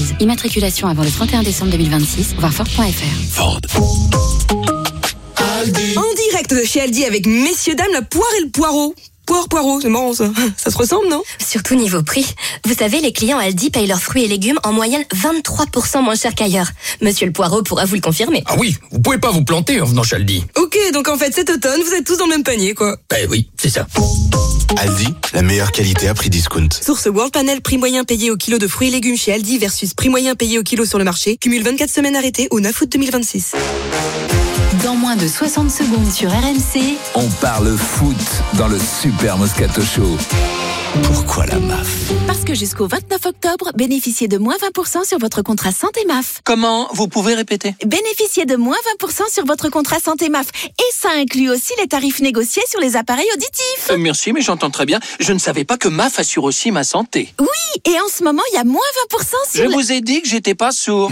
soumise. Immatriculation avant le 31 décembre 2026, voir Ford.fr. Ford. En direct de chez Aldi avec messieurs dames, la poire et le poireau. Poireau, c'est marrant ça. Ça se ressemble, non? Surtout niveau prix. Vous savez, les clients Aldi payent leurs fruits et légumes en moyenne 23% moins cher qu'ailleurs. Monsieur le Poireau pourra vous le confirmer. Ah oui, vous pouvez pas vous planter en venant chez Aldi. Ok, donc en fait cet automne, vous êtes tous dans le même panier, quoi. Oui, c'est ça. Aldi, la meilleure qualité à prix discount. Source World Panel, prix moyen payé au kilo de fruits et légumes chez Aldi versus prix moyen payé au kilo sur le marché. Cumule 24 semaines arrêtées au 9 août 2026. Dans moins de 60 secondes sur RMC, On parle foot dans le Super Moscato Show. Pourquoi la MAF? Parce que jusqu'au 29 octobre, bénéficiez de moins 20% sur votre contrat santé MAF. Comment? Vous pouvez répéter? Bénéficiez de moins 20% sur votre contrat santé MAF. Et ça inclut aussi les tarifs négociés sur les appareils auditifs. Merci, mais j'entends très bien. Je ne savais pas que MAF assure aussi ma santé. Oui, et en ce moment, il y a moins 20% sur Je vous ai dit que j'étais pas sourd.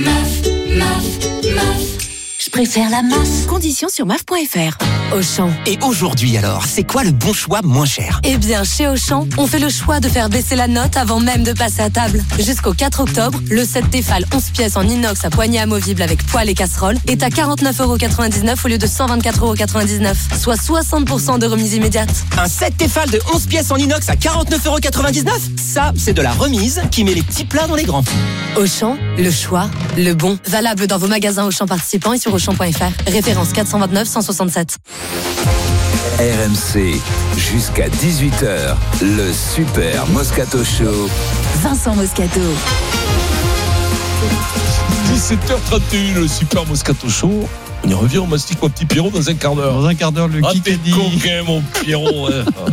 Je préfère la MAF. Conditions sur MAF.fr. Auchan. Et aujourd'hui alors, c'est quoi le bon choix moins cher? Eh bien, chez Auchan, on fait le choix de faire baisser la note avant même de passer à table. Jusqu'au 4 octobre, le set Tefal 11 pièces en inox à poignée amovible avec poêle et casserole est à 49,99€ au lieu de 124,99€, soit 60% de remise immédiate. Un set Tefal de 11 pièces en inox à 49,99€? Ça, c'est de la remise qui met les petits plats dans les grands. Auchan, le choix, le bon. Valable dans vos magasins Auchan participants et sur Auchan.fr. Référence 429 167. RMC, jusqu'à 18h, le Super Moscato Show. Vincent Moscato. 17h31, le Super Moscato Show. On y revient, on mastique mon petit Pierrot dans un quart d'heure. Dans un quart d'heure, le Kikadi. Coquin, mon Pierrot.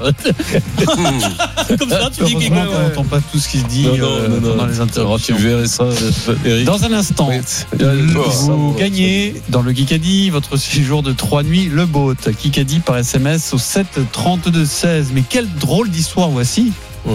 Comme ça, tu dis qu'on n'entend pas tout ce qui se dit pendant les interventions. Tu verrais ça, Eric. Dans un instant, vous gagnez dans le Kikadi votre séjour de 3 nuits, le boat. Kikadi par SMS au 7 32 16. Mais quelle drôle d'histoire voici.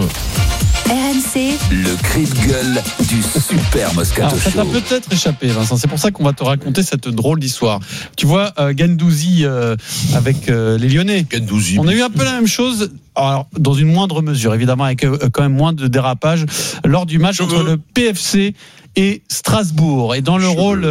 RMC. Le cri de gueule du Super Moscato Show. Ça t'a peut-être échappé, Vincent. C'est pour ça qu'on va te raconter cette drôle d'histoire. Tu vois, Guendouzi avec les Lyonnais. Guendouzi. On a eu un peu la même chose, alors, dans une moindre mesure, évidemment, avec quand même moins de dérapage, lors du match entre le PFC et Strasbourg. Et dans le rôle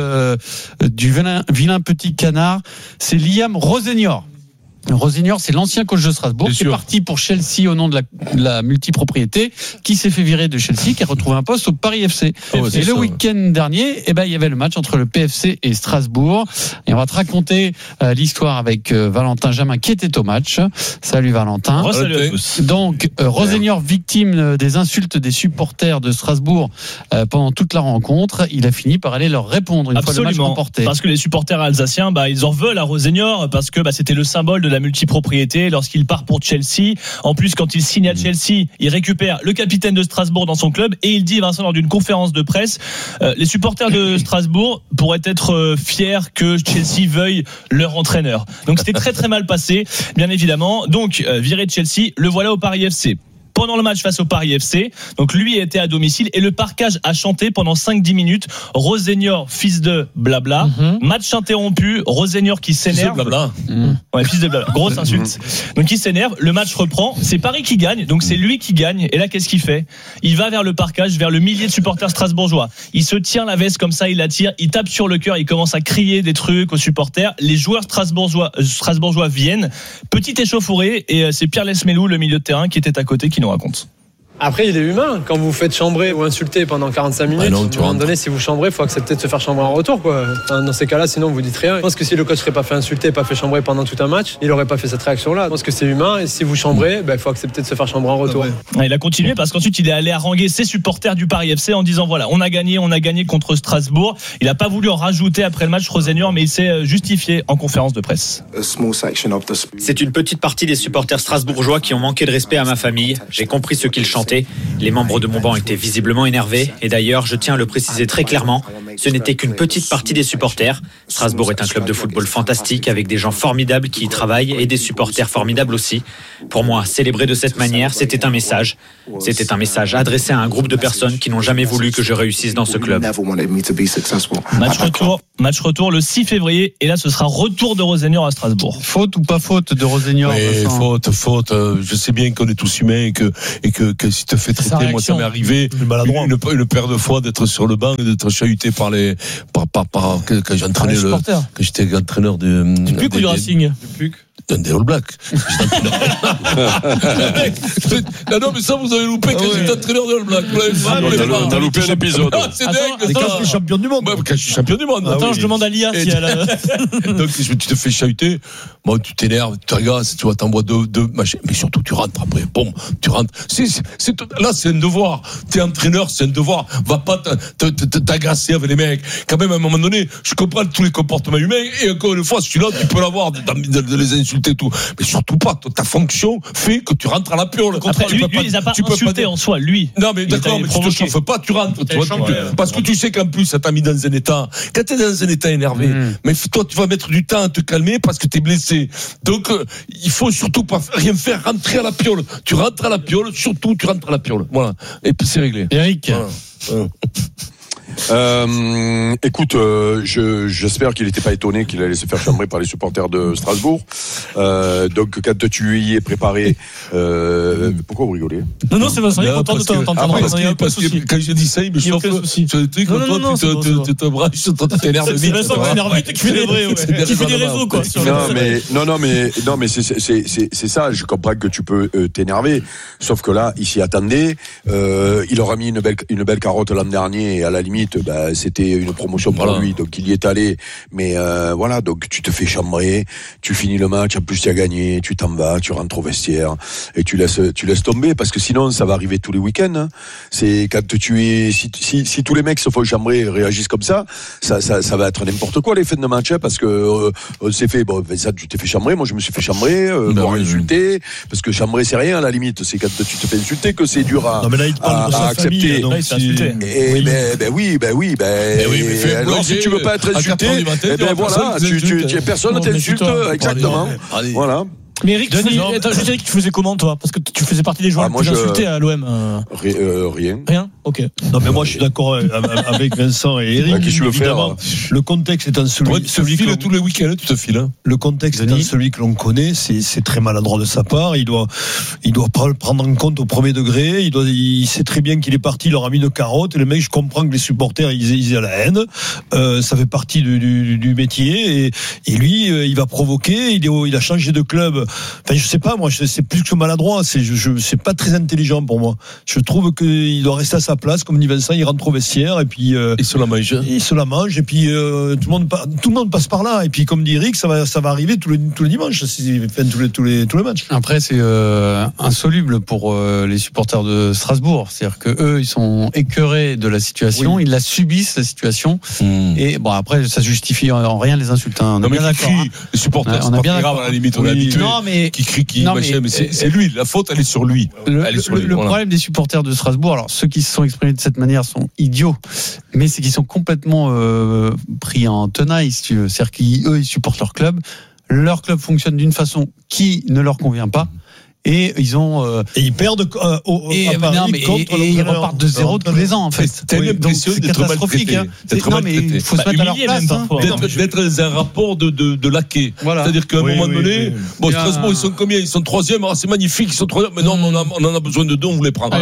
du vilain petit canard, c'est Liam Rosenior. Rosenior, c'est l'ancien coach de Strasbourg qui est parti pour Chelsea au nom de la multipropriété, qui s'est fait virer de Chelsea, qui a retrouvé un poste au Paris FC. Et le week-end dernier, il y avait le match entre le PFC et Strasbourg. Et on va te raconter l'histoire avec Valentin Jamin qui était au match. Salut Valentin. Salut à tous. Donc, Rosenior, victime des insultes des supporters de Strasbourg pendant toute la rencontre, il a fini par aller leur répondre une fois le match remporté. Parce que les supporters alsaciens, ils en veulent à Rosenior parce que c'était le symbole de la multipropriété lorsqu'il part pour Chelsea. En plus, quand il signe à Chelsea, il récupère le capitaine de Strasbourg dans son club et il dit, Vincent, lors d'une conférence de presse, les supporters de Strasbourg pourraient être fiers que Chelsea veuille leur entraîneur. Donc c'était très très mal passé, bien évidemment. Donc viré de Chelsea, le voilà au Paris FC. Pendant le match face au Paris FC, donc lui était à domicile et le parquage a chanté pendant 5-10 minutes Rosenior, fils de blabla. Match interrompu, Rosenior qui s'énerve. Fils de blabla. Ouais, fils de blabla. Grosse insulte. Donc il s'énerve, le match reprend, c'est Paris qui gagne, donc c'est lui qui gagne. Et là, qu'est-ce qu'il fait? Il va vers le parquage, vers le millier de supporters strasbourgeois. Il se tient la veste comme ça, il la tire, il tape sur le cœur, il commence à crier des trucs aux supporters. Les joueurs strasbourgeois viennent. Petite échauffourée et c'est Pierre Lesmelou, le milieu de terrain, qui était à côté, qui nous raconte. Après, il est humain. Quand vous vous faites chambrer ou insulter pendant 45 minutes, à un moment donné, si vous chambrez, il faut accepter de se faire chambrer en retour, quoi. Dans ces cas-là, sinon, vous dites rien. Je pense que si le coach ne serait pas fait insulter, pas fait chambrer pendant tout un match, il n'aurait pas fait cette réaction-là. Je pense que c'est humain et si vous chambrez, il faut accepter de se faire chambrer en retour. Il a continué parce qu'ensuite, il est allé haranguer ses supporters du Paris FC en disant voilà, on a gagné contre Strasbourg. Il n'a pas voulu en rajouter après le match Rosenior, mais il s'est justifié en conférence de presse. C'est une petite partie des supporters strasbourgeois qui ont manqué de respect à ma famille. J'ai compris ce qu'ils chantaient. Les membres de mon banc étaient visiblement énervés. Et d'ailleurs, je tiens à le préciser très clairement, ce n'était qu'une petite partie des supporters. Strasbourg est un club de football fantastique avec des gens formidables qui y travaillent et des supporters formidables aussi. Pour moi, célébrer de cette manière, c'était un message. C'était un message adressé à un groupe de personnes qui n'ont jamais voulu que je réussisse dans ce club. Match retour Match retour le 6 février. Et là, ce sera retour de Rosenior à Strasbourg. Faute ou pas faute de Rosenior? Faute. Je sais bien qu'on est tous humains et que si te fais traiter, moi ça m'est arrivé une paire de fois d'être sur le banc et d'être chahuté par quand j'entraînais que j'étais entraîneur du PUC ou du Racing? Des All Blacks. Non, mais ça, vous avez loupé quand j'étais entraîneur des All Blacks. On a loupé un épisode. C'est dingue. Quand je suis champion du monde. Quand je suis champion du monde. Attends, je demande à Lia si elle a... Donc, tu te fais chahuter. Bon, tu t'énerves, tu te regardes, tu vois, t'envoies deux machins. Mais surtout, tu rentres après. Bon, tu rentres. Là, c'est un devoir. T'es entraîneur, c'est un devoir. Va pas t'agacer avec les mecs. Quand même, à un moment donné, je comprends tous les comportements humains. Et encore une fois, celui-là, tu peux l'avoir, de les insulter et tout. Mais surtout pas. Ta fonction fait que tu rentres à la piole. Après, lui, il les a pas insultés en soi, lui. Non, mais d'accord, mais tu te chauffes pas, tu rentres. Parce que tu sais qu'en plus, ça t'a mis dans un état. Quand t'es dans un état énervé, mais toi, tu vas mettre du temps à te calmer parce que t'es blessé. Donc, il faut surtout pas rien faire, rentrer à la piole. Tu rentres à la piole, surtout, tu rentres à la piole. Voilà. Et puis, c'est réglé. Eric. Voilà. Écoute, j'espère qu'il n'était pas étonné qu'il allait se faire chambrer par les supporters de Strasbourg. Donc quand tu y es préparé, pourquoi vous rigolez? Non, c'est Vincent, il est content de t'entendre. Parce que quand je dis ça, il me chauffe sur des trucs. Toi, tu te braches, tu t'énerves vite. C'est Vincent qui t'énerve qui fait des réseaux, quoi. Non, mais c'est ça. Je comprends que tu peux t'énerver. Sauf que là, il s'y attendait. Il aura mis une belle carotte l'an dernier et à la limite, c'était une promotion pour lui, donc il y est allé. Mais voilà, donc tu te fais chambrer, tu finis le match, en plus tu as gagné, tu t'en vas, tu rentres au vestiaire et tu laisses tomber, parce que sinon ça va arriver tous les week-ends. Hein. C'est quand si tous les mecs se font chambrer et réagissent comme ça va être n'importe quoi les fins de match, hein, parce que on s'est fait, ça, tu t'es fait chambrer, moi je me suis fait chambrer, voire insulter, parce que chambrer c'est rien à la limite, c'est quand tu te fais insulter que c'est dur à accepter. Mais alors si tu veux pas être insulté, voilà, personne ne t'insulte, exactement. Voilà. Mais Eric, tu faisais comment, toi? Parce que tu faisais partie des joueurs les plus insultés à l'OM. Rien. Ok. Non, mais moi je suis d'accord avec Vincent et Eric. Qu'est-ce que tu veux faire? Le contexte étant celui que tous les week-ends, tu te files. Le contexte étant celui que l'on connaît, c'est très maladroit de sa part. Il doit pas le prendre en compte au premier degré. Il sait très bien qu'il est parti, il leur a mis une carotte. Et le mec, je comprends que les supporters ils aient la haine. Ça fait partie du métier. Et lui, il va provoquer. Il a changé de club. Enfin, je sais pas, moi, c'est plus que maladroit. C'est pas très intelligent pour moi. Je trouve qu'il doit rester à sa place, comme dit Vincent, il rentre au vestiaire et puis il se la mange. Et puis tout le monde passe par là. Et puis comme dit Eric, ça va arriver tous les dimanches, tous les matchs. Après, c'est insoluble pour les supporters de Strasbourg. C'est-à-dire que eux, ils sont écœurés de la situation, ils la subissent la situation. Et bon, après, ça justifie en rien les insultes. On est bien d'accord. Les supporters, c'est pas grave à la limite. On est habitué. Mais c'est lui, la faute elle est sur lui. Le problème des supporters de Strasbourg, alors ceux qui se sont exprimés de cette manière sont idiots, mais c'est qu'ils sont complètement pris en tenaille, si tu veux. C'est-à-dire qu'eux ils supportent leur club fonctionne d'une façon qui ne leur convient pas. Et ils ont et ils perdent et ils repartent de zéro tous les ans en fait. Donc c'est catastrophique. Il faut se mettre à leur place. D'être dans un rapport de laquais. C'est-à-dire qu'à un moment donné, Strasbourg ils sont combien? Ils sont 3e. C'est magnifique, ils sont 3e. Mais non, on en a besoin de 2, on vous les prend.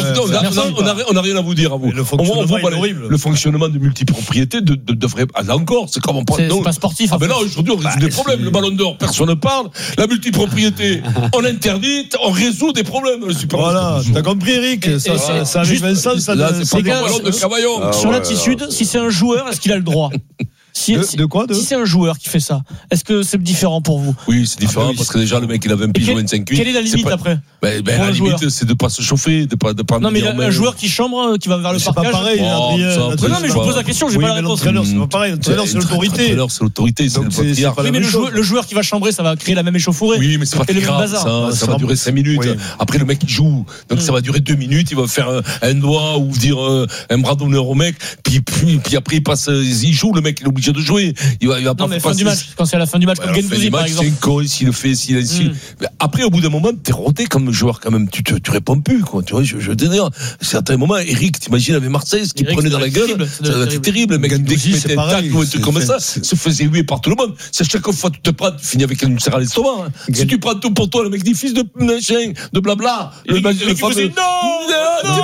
On n'a rien à vous dire à vous. Le fonctionnement de multipropriété devrait. Là encore, c'est comme on parle. C'est pas sportif. Mais là aujourd'hui on résout des problèmes. Le Ballon d'Or, personne ne parle. La multipropriété, on interdit. On résout des problèmes. Voilà, t'as compris Eric. Ça avec Vincent, ça c'est pas ballon de Cavaillon. Sur l'attitude, si c'est un joueur, est-ce qu'il a le droit? Si c'est un joueur qui fait ça, est-ce que c'est différent pour vous? Oui, c'est différent parce que déjà le mec il a 20 pigeons 25 cuits. Quelle est la limite après? La limite c'est de pas se chauffer, de pas. Non mais un joueur qui chambre, qui va vers le parquage. C'est pas pareil. Non mais je vous pose la question, j'ai pas la réponse. L'entraîneur c'est pas pareil. L'entraîneur c'est l'autorité. L'entraîneur c'est l'autorité, c'est le patriarche. Oui mais le joueur qui va chambrer, ça va créer la même échauffourée. Oui mais c'est pas grave. Ça va durer 5 minutes. Après le mec il joue, donc ça va durer 2 minutes. Il va faire un doigt ou dire un bras d'honneur au mec. Puis après il joue, le mec il est obligé obligé de jouer. Il va non, pas mais passer. fin du match, quand c'est à la fin du match, comme Gendouzi, par exemple. C'est un con, s'il le fait, s'il insiste. Après, au bout d'un moment, t'es rodé comme joueur, quand même. Tu réponds plus, quoi. Tu vois, je veux te dire, à certains moments, Eric, t'imagines, avec Marseille, ce qu'il prenait dans la gueule, ça doit être terrible. Le mec, dès qu'il mettait un tacle ou un truc comme ça, se faisait huer par tout le monde. C'est chaque fois que tu te prends, tu finis avec une serre à l'estomac. Si tu prends tout pour toi, le mec dit fils de machin, de blabla. Le fameux. Non!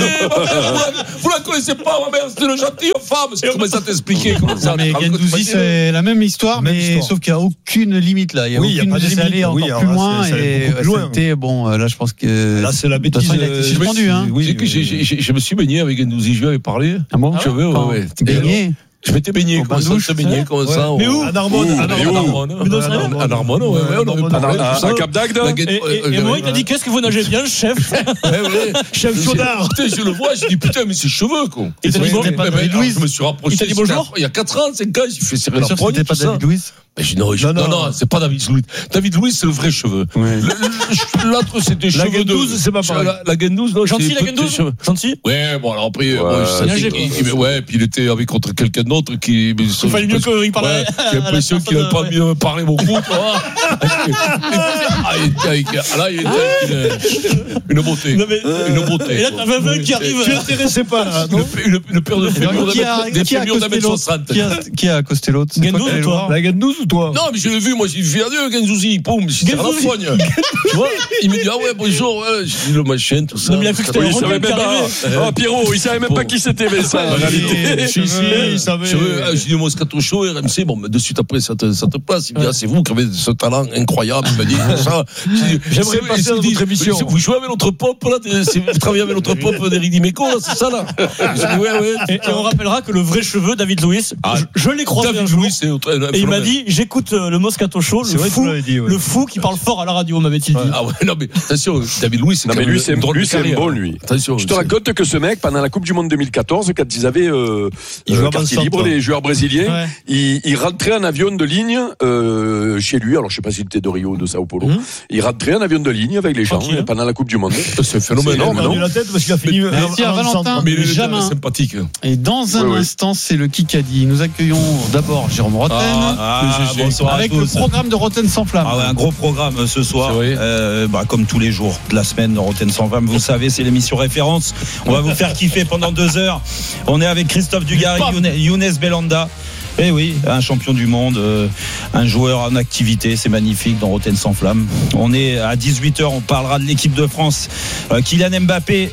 Vous la connaissez pas, ma mère, c'était le gentil aux femmes. C'est comment ça t'expliquer? Mais Gendouzi, c'est la même histoire, mais sauf qu'il n'y a aucune limite là. Il y a aucune limite d'aller encore plus loin. Et c'était bon. Là, je pense que là, c'est la bêtise. Il a été suspendu. Je me suis baigné avec Gendouzi, je lui avais parlé. Ah bon? Ouais. Baigné. Je m'étais baigné comme ça, je baigné comme ça. Mais où? À Narbonne. À Narbonne, ouais. À Cap d'Agde. Et moi, il t'a dit, qu'est-ce que vous nagez bien, chef? Chef Chaudard. Je le vois, je dis, putain, mais c'est cheveux, quoi. Et t'as dit, je me suis rapproché. Il t'a dit bonjour? Il y a 4 ans, 5 ans, j'ai fait serrer la poigne. C'était pas David Luiz? Non, c'est pas David Luiz. David Luiz, c'est le vrai cheveu. L'autre, c'était cheveux de. C'est pas pareil. La Gendouzi, non. Gentil, la Gendouzi? Gentil? Ouais, bon, alors après, ouais, puis il était avec contre quelqu'un d'autre qui. Il fallait mieux qu'il parlait. J'ai l'impression qu'il n'a pas mieux parlé beaucoup, toi. Là, il était avec une beauté. Une beauté. Et là, t'as 20 qui arrive. Tu n'intéressais pas, là. Une paire de fémurs d'1,60 m. Qui a accosté l'autre? Gendouzi ou toi? La Gendouzi ou toi? Non, mais je l'ai vu, moi, j'ai fait adieu, Gendouzi. Boum, j'étais à la poigne. Tu vois, il me dit, ah ouais, bonjour. J'ai dit le machin, tout ça. Non, mais il a cru que c'était il savait même pas. Oh, Pierrot, il savait même pas qui c'était, mais ça, en réalité. Il savait. J'ai dit Moscato Show, RMC, bon, de suite après, ça te place. Il me dit, ah, c'est vous qui avez ce talent incroyable. Il m'a dit ça. J'aimerais passer à notre émission. Vous jouez avec notre pop, là, vous travaillez avec notre pop d'Éric Dimeco, là, c'est ça, là. Et on rappellera que le vrai cheveu, David Luiz, je l'ai croisé un jour. Et il m'a dit, j'écoute le Moscato Show, le fou qui parle fort à la radio, m'avait-il dit. Ah ouais, non, mais attention, David Luiz, c'est lui, c'est bon, lui. Attention. Je te raconte que ce mec, pendant la Coupe du Monde 2014, quand ils avaient quartier libre, les joueurs brésiliens, il rentrait en avion de ligne chez lui. Alors, je sais pas s'il était de Rio ou de Sao Paulo. Il rentrait en avion de ligne avec les gens pendant la Coupe du Monde. C'est phénoménal. Il a perdu la tête parce qu'il a fini. Valentin, mais il est sympathique. Et dans un instant, c'est le Kikadi. Nous accueillons d'abord Jérôme Rotten. Bonsoir avec le programme de Rotten sans flamme. Ah ouais, un gros programme ce soir. Comme tous les jours de la semaine de Rotten sans flamme. Vous savez, c'est l'émission référence. On va vous faire kiffer pendant 2 heures. On est avec Christophe Dugarry, Younes Belhanda. Eh oui, un champion du monde, un joueur en activité, c'est magnifique dans Rotten sans flamme. On est à 18h, on parlera de l'équipe de France. Kylian Mbappé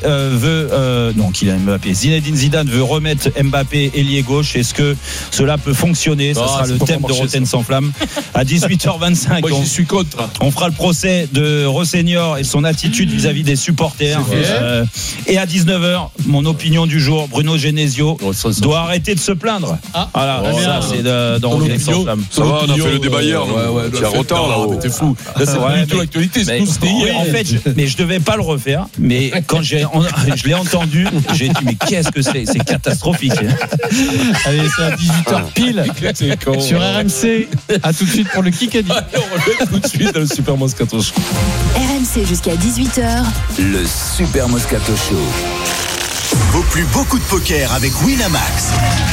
Zinedine Zidane veut remettre Mbappé ailier gauche. Est-ce que cela peut fonctionner? Ça sera le thème de Rotten sans flamme. À 18h25, moi, je suis contre. On fera le procès de Rosseignor et son attitude vis-à-vis des supporters. Et à 19h, mon opinion du jour, Bruno Genesio doit arrêter de se plaindre. Voilà. C'est dans Rotten sans flamme. Ça va, on a fait le débat hier. Tu as retard là-haut. T'es fou. Là, c'est pas du tout l'actualité. C'était hier. En fait, mais je devais pas le refaire. Mais quand je l'ai entendu, j'ai dit mais qu'est-ce que c'est? C'est catastrophique. Allez, c'est à 18h pile sur RMC. À tout de suite pour le Kikadi. On revient tout de suite dans le Super Moscato Show. RMC jusqu'à 18h. Le Super Moscato Show. Vaut plus beaucoup de poker avec Winamax.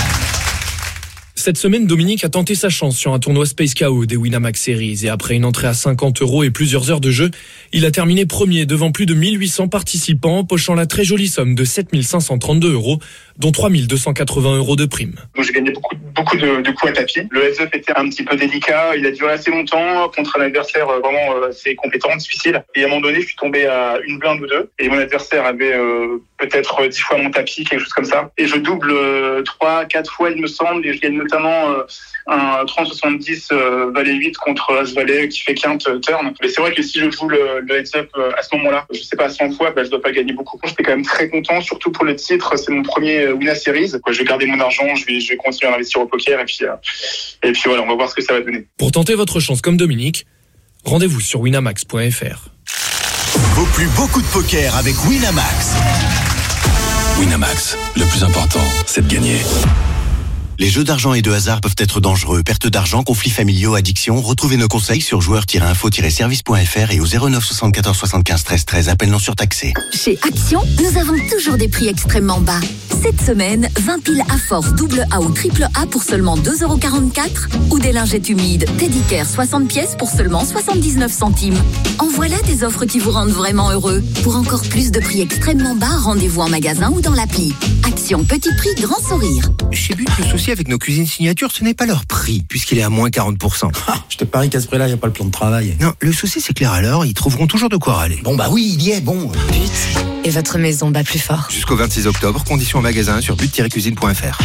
Cette semaine, Dominique a tenté sa chance sur un tournoi Space KO des Winamax Series et après une entrée à 50 € et plusieurs heures de jeu, il a terminé premier devant plus de 1800 participants, pochant la très jolie somme de 7532 €, dont 3280 € de prime. J'ai gagné beaucoup de coups à tapis. Le heads-up était un petit peu délicat, il a duré assez longtemps contre un adversaire vraiment assez compétent, difficile. Et à un moment donné, je suis tombé à une blinde ou deux et mon adversaire avait peut-être 10 fois mon tapis, quelque chose comme ça. Et je double 3-4 fois, il me semble, et je gagne notamment un 30-70 valet 8 contre as valet qui fait quinte turn. Mais c'est vrai que si je joue le heads-up à ce moment-là, je sais pas, à 100 fois, je dois pas gagner beaucoup. J'étais quand même très content, surtout pour le titre. C'est mon premier Winner Series. Je vais garder mon argent, je vais continuer à investir au poker et puis voilà, on va voir ce que ça va donner. Pour tenter votre chance comme Dominique, rendez-vous sur winamax.fr. Vaut plus beaucoup de poker avec Winamax. Winamax, le plus important, c'est de gagner. Les jeux d'argent et de hasard peuvent être dangereux. Perte d'argent, conflits familiaux, addiction. Retrouvez nos conseils sur joueurs-info-service.fr et au 09 74 75 13 13. Appel non surtaxé. Chez Action, nous avons toujours des prix extrêmement bas. Cette semaine, 20 piles à force double A ou triple A pour seulement 2,44 € ou des lingettes humides Teddy Care 60 pièces pour seulement 79 centimes. En voilà des offres qui vous rendent vraiment heureux. Pour encore plus de prix extrêmement bas, rendez-vous en magasin ou dans l'appli. Action, petit prix, grand sourire. Chez But, le souci avec nos cuisines signature, ce n'est pas leur prix, puisqu'il est à moins 40%. Je te parie qu'à ce prix-là, il n'y a pas le plan de travail. Non, le souci, c'est que les râleurs, ils trouveront toujours de quoi râler. Bon, bah oui, il y est, bon. But, et votre maison bat plus fort. Jusqu'au 26 octobre, conditions en magasin sur but-cuisine.fr.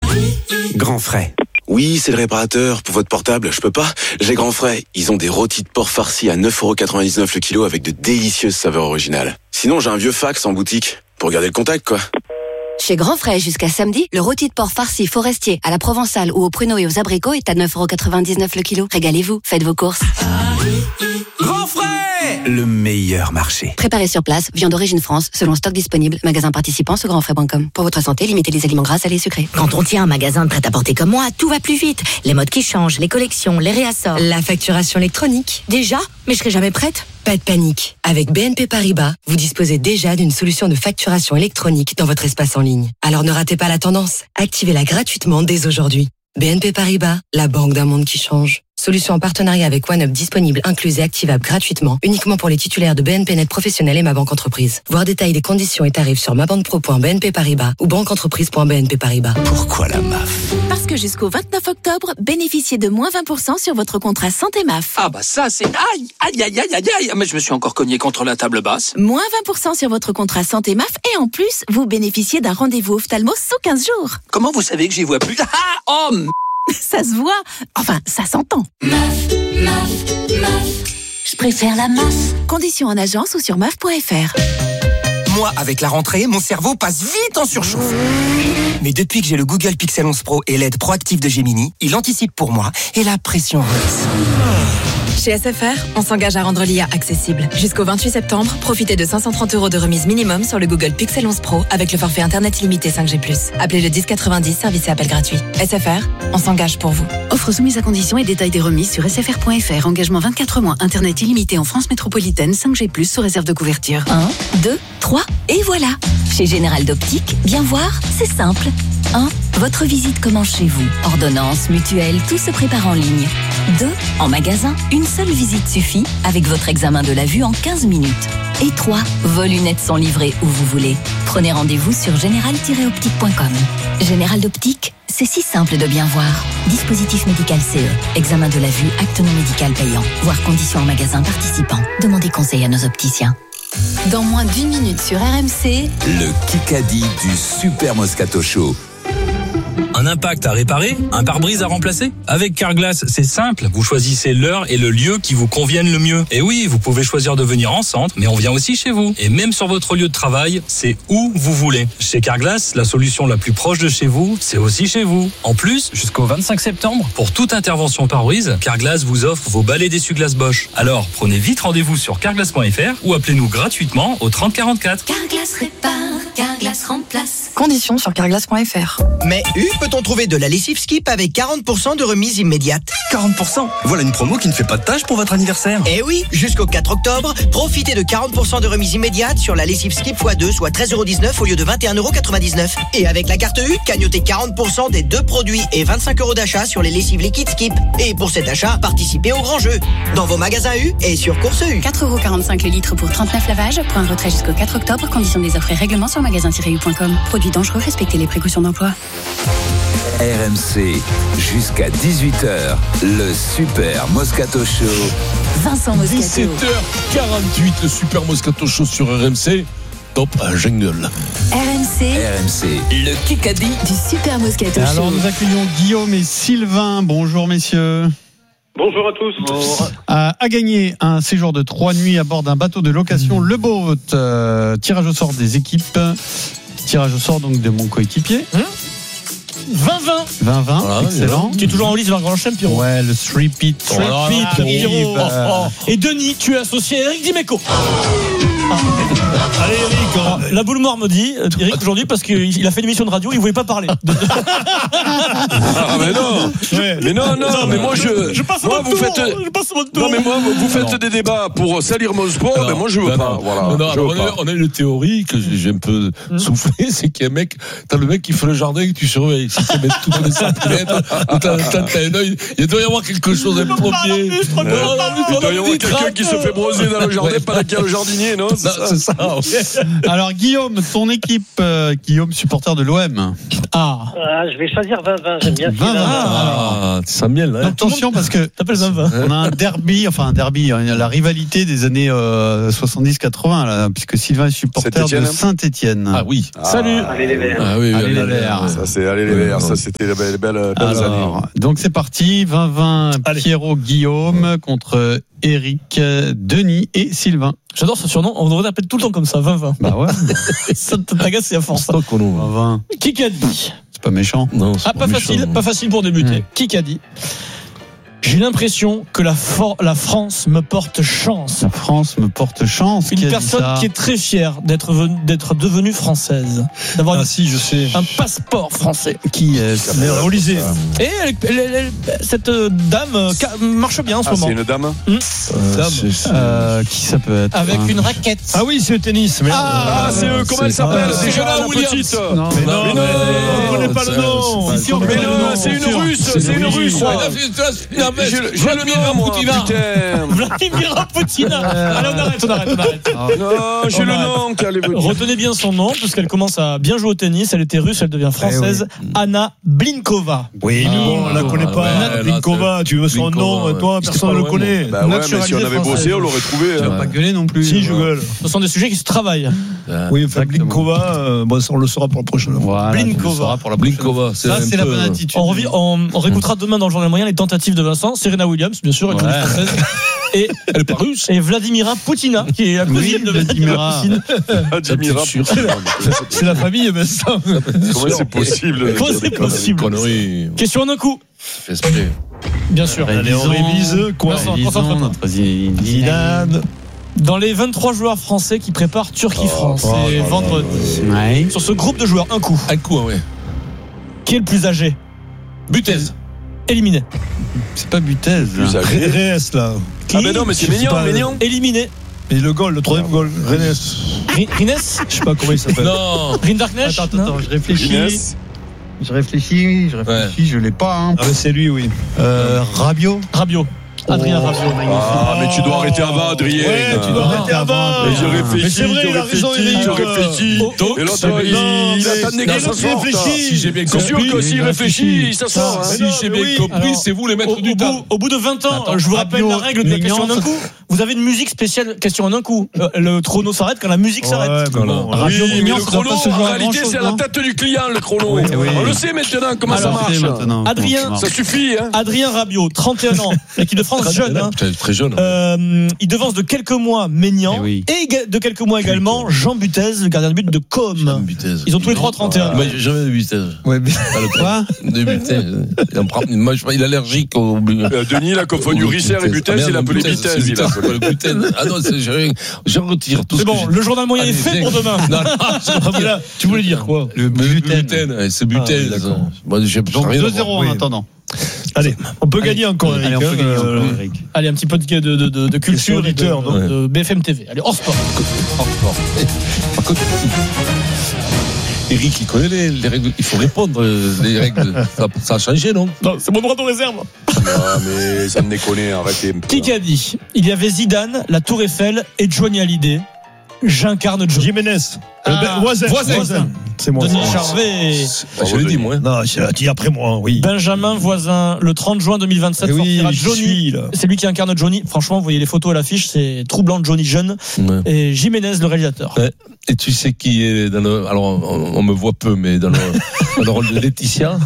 Grand Frais. Oui, c'est le réparateur. Pour votre portable, je peux pas. J'ai Grand Frais. Ils ont des rôtis de porc farcis à 9,99 € le kilo avec de délicieuses saveurs originales. Sinon, j'ai un vieux fax en boutique. Pour garder le contact, quoi. Chez Grand Frais, jusqu'à samedi, le rôti de porc farci forestier à la provençale ou au pruneau et aux abricots est à 9,99 € le kilo. Régalez-vous, faites vos courses. Grand Frais, le meilleur marché. Préparé sur place, viande d'origine France, selon stock disponible, magasin participant sur grandfrais.com. Pour votre santé, limitez les aliments gras, salés et sucrés. Quand on tient un magasin de prêt-à-porter comme moi, tout va plus vite. Les modes qui changent, les collections, les réassorts. La facturation électronique. Déjà? Mais je serai jamais prête? Pas de panique. Avec BNP Paribas, vous disposez déjà d'une solution de facturation électronique dans votre espace en ligne. Alors ne ratez pas la tendance. Activez-la gratuitement dès aujourd'hui. BNP Paribas, la banque d'un monde qui change. Solution en partenariat avec OneUp disponible, incluse et activable gratuitement, uniquement pour les titulaires de BNP Net Professionnel et Ma Banque Entreprise. Voir détail des conditions et tarifs sur mabanquepro.bnp Paribas ou banqueentreprise.bnp Paribas. Pourquoi la MAF? Parce que jusqu'au 29 octobre, bénéficiez de moins 20% sur votre contrat santé MAF. Ah bah ça c'est... Aïe, aïe, aïe, aïe, aïe, aïe. Mais je me suis encore cogné contre la table basse. Moins 20% sur votre contrat santé MAF et en plus, vous bénéficiez d'un rendez-vous ophtalmo sous 15 jours. Comment vous savez que j'y vois plus? Ah, oh, ça se voit. Enfin, ça s'entend. Je préfère la MAF. Conditions en agence ou sur MAF.fr. Moi, avec la rentrée, mon cerveau passe vite en surchauffe. Mais depuis que j'ai le Google Pixel 11 Pro et l'aide proactive de Gemini, il anticipe pour moi et la pression rebaisse. Chez SFR, on s'engage à rendre l'IA accessible. Jusqu'au 28 septembre, profitez de 530 € de remise minimum sur le Google Pixel 11 Pro avec le forfait Internet illimité 5G+. Appelez le 1090, service et appel gratuit. SFR, on s'engage pour vous. Offre soumise à conditions et détails des remises sur sfr.fr. Engagement 24 mois, Internet illimité en France métropolitaine, 5G+, sous réserve de couverture. 1, 2, 3, et voilà. Chez Général d'Optique, bien voir, c'est simple. 1. Votre visite commence chez vous. Ordonnance, mutuelle, tout se prépare en ligne. 2. En magasin, une seule visite suffit avec votre examen de la vue en 15 minutes. Et 3. Vos lunettes sont livrées où vous voulez. Prenez rendez-vous sur général-optique.com. Général d'Optique, c'est si simple de bien voir. Dispositif médical CE. Examen de la vue, acte non médical payant. Voir conditions en magasin participant. Demandez conseil à nos opticiens. Dans moins d'1 minute sur RMC, le Kikadi du Super Moscato Show. Un impact à réparer, un pare-brise à remplacer? Avec Carglass, c'est simple. Vous choisissez l'heure et le lieu qui vous conviennent le mieux. Et oui, vous pouvez choisir de venir en centre, mais on vient aussi chez vous. Et même sur votre lieu de travail, c'est où vous voulez. Chez Carglass, la solution la plus proche de chez vous, c'est aussi chez vous. En plus, jusqu'au 25 septembre, pour toute intervention pare-brise, Carglass vous offre vos balais d'essuie-glace Bosch. Alors, prenez vite rendez-vous sur carglass.fr ou appelez-nous gratuitement au 30 44. Carglass répare, Carglass remplace. Conditions sur carglass.fr. Mais peut-on trouver de la lessive Skip avec 40% de remise immédiate? 40%? Voilà une promo qui ne fait pas de tâche pour votre anniversaire. Eh oui, jusqu'au 4 octobre, profitez de 40% de remise immédiate sur la lessive Skip x2, soit 13,19 € au lieu de 21,99 €. Et avec la carte U, cagnotez 40% des 2 produits et 25 € d'achat sur les lessives liquides Skip. Et pour cet achat, participez au grand jeu. Dans vos magasins U et sur Course U. 4,45 € le litre pour 39 lavages. Point de retrait jusqu'au 4 octobre. Conditions des offres et règlements sur magasin-u.com. Produits dangereux, respectez les précautions d'emploi. RMC, jusqu'à 18h, le Super Moscato Show. Vincent Moscato. 17h48, le Super Moscato Show sur RMC. Top, un jungle. RMC, le Kikadi du Super Moscato Show. Alors nous accueillons Guillaume et Sylvain. Bonjour messieurs. Bonjour à tous. Bonjour. A gagné un séjour de 3 nuits à bord d'un bateau de location Le Boat. Tirage au sort des équipes. Tirage au sort donc de mon coéquipier. 20-20. Voilà, excellent. Tu es toujours en lice vers grand champion. Ouais, le three-peat. Et Denis, tu es associé à Eric Dimeco. Allez Eric. Eric. La boule noire me dit, Eric, aujourd'hui, parce qu'il a fait une émission de radio, il voulait pas parler. Ah, mais non. Mais non, mais moi, je passe mon tour. Non, mais moi, vous faites des débats pour salir mon sport, mais moi, je veux pas. Voilà. On a une théorie que j'ai un peu soufflé, c'est qu'il y a un mec, t'as le mec qui fait le jardin et que tu surveilles. Si tu mets tout dans les sapelettes, t'as un œil, il doit y avoir quelque chose de plombier. Il doit y avoir quelqu'un qui se fait broser dans le jardin pendant qu'il y a le jardinier, non? C'est ça. Alors, Guillaume, ton équipe, Guillaume, supporter de l'OM. Je vais choisir 20-20, j'aime bien. 20-20. Tu sens bien, là. Attention, parce que t'appelles 20-20. On a un derby, la rivalité des années 70-80, là, puisque Sylvain est supporter de Saint-Étienne. Ah oui. Salut. Allez les Verts. Ah oui, allez les Verts. Ça, c'est allez les Verts. Ça, c'était les belles années. Donc c'est parti, 20-20, Pierrot, Guillaume contre Eric, Denis et Sylvain. J'adore ce surnom, on devrait t'appeler tout le temps comme ça, 20-20. Bah ouais. Ça t'agace, c'est à force. 20-20. Qui a dit? C'est pas méchant. Non, pas facile pour débuter. Qui a dit? J'ai l'impression que la France me porte chance. La France me porte chance. Une personne qui est très fière d'être devenue française, d'avoir je sais. un passeport français. Qui relisez. Et cette dame marche bien en ce moment. C'est une dame. Qui ça peut être? Avec une raquette. Ah oui, c'est le tennis. C'est eux. Comment elle s'appelle? C'est Johanna Williams. Non, on connaît pas le nom. C'est une Russe. C'est une Russe. Vladimir Poutina. Vladimir Poutina. Allez, on arrête. Non, j'ai le nom. Retenez bien son nom, parce qu'elle commence à bien jouer au tennis. Elle était russe, elle devient française. Anna Blinkova. Oui, on la connaît pas. Anna Blinkova, tu veux son nom, toi, personne ne le connaît. Bah ouais, mais si on avait bossé, on l'aurait trouvé. Tu vas pas gueuler non plus. Si, je gueule. Ce sont des sujets qui se travaillent. Oui, enfin, Blinkova, on le saura pour la prochaine fois. Blinkova. Ça, c'est la bonne attitude. On réécoutera demain dans le journal moyen les tentatives de Vincent. Serena Williams, bien sûr, avec française. Et elle est pas russe. Et Vladimira Poutina, qui est la cousine de Vladimira Poutine. C'est la famille, mais ça. Comment c'est possible? Question en un coup. Bien sûr. Allez, on révise. Notre Zidane. Dans les 23 joueurs français qui préparent Turquie-France, c'est vendredi. Sur ce groupe de joueurs, un coup. Qui est le plus âgé? Butez. Éliminé. C'est pas Butez. Reyes, là. Ah, mais non, mais c'est Maignan. Éliminé. Et le troisième goal, Reyes. Rines? Je sais pas comment il s'appelle. Non. Rindarknecht? Attends, je réfléchis. Je l'ai pas. Ah, mais c'est lui, oui. Rabiot. Adrien Rabiot. Ah, mais tu dois arrêter avant, Adrien. Ouais, tu dois arrêter avant. Je réfléchis. Mais c'est vrai, il a raison, Eric. Je réfléchis. Et l'autre, il attendait que ça sorte. Si j'ai bien compris. C'est sûr que s'il réfléchit, il s'assoit. Si j'ai bien compris, c'est vous les maîtres du temps. Au bout de 20 ans, je vous rappelle la règle de la question en un coup. Vous avez une musique spéciale question en un coup. Le chrono s'arrête quand la musique s'arrête. Oui, mais le chrono, en réalité, c'est à la tête du client, le chrono. On le sait maintenant comment ça marche. Adrien, ça suffit. Adrien Rabiot, 31 ans, l'équipe de France jeune. Très jeune. Il devance de quelques mois Maignan et de quelques mois également Jean Butez, le gardien de but de Com. Ils ont tous les trois 31. Moi, j'ai jamais de Butez. Ouais, mais quoi? De Butez. Il est allergique au. Denis, il a confondu Risser et Butez, il a appelé Butez. Ah non, je retire tout. C'est bon, le journal moyen est fait pour demain. Tu voulais dire quoi? Le Butez, c'est Butez. Donc 2-0 en attendant. Allez, on peut gagner encore, Eric. Allez, un petit peu de culture et de BFM TV. Allez, hors sport. Eric, il connaît les règles. Il faut répondre. Les règles, ça a changé, non? Non, c'est mon droit de réserve. Non, mais ça me déconne, arrêtez. Qui a dit? Il y avait Zidane, la Tour Eiffel et Johnny Hallyday. J'incarne Jiménez. Voisin. C'est moi. Denis Charvet. Je l'ai dit, moi. Non, je l'ai dit après moi, oui. Benjamin Voisin, le 30 juin 2027, sortira Johnny. C'est lui qui incarne Johnny. Franchement, vous voyez les photos à l'affiche, c'est troublant, Johnny jeune. Et Jiménez, le réalisateur. Et tu sais qui est dans le. Alors, on me voit peu, mais dans le rôle de Laetitia.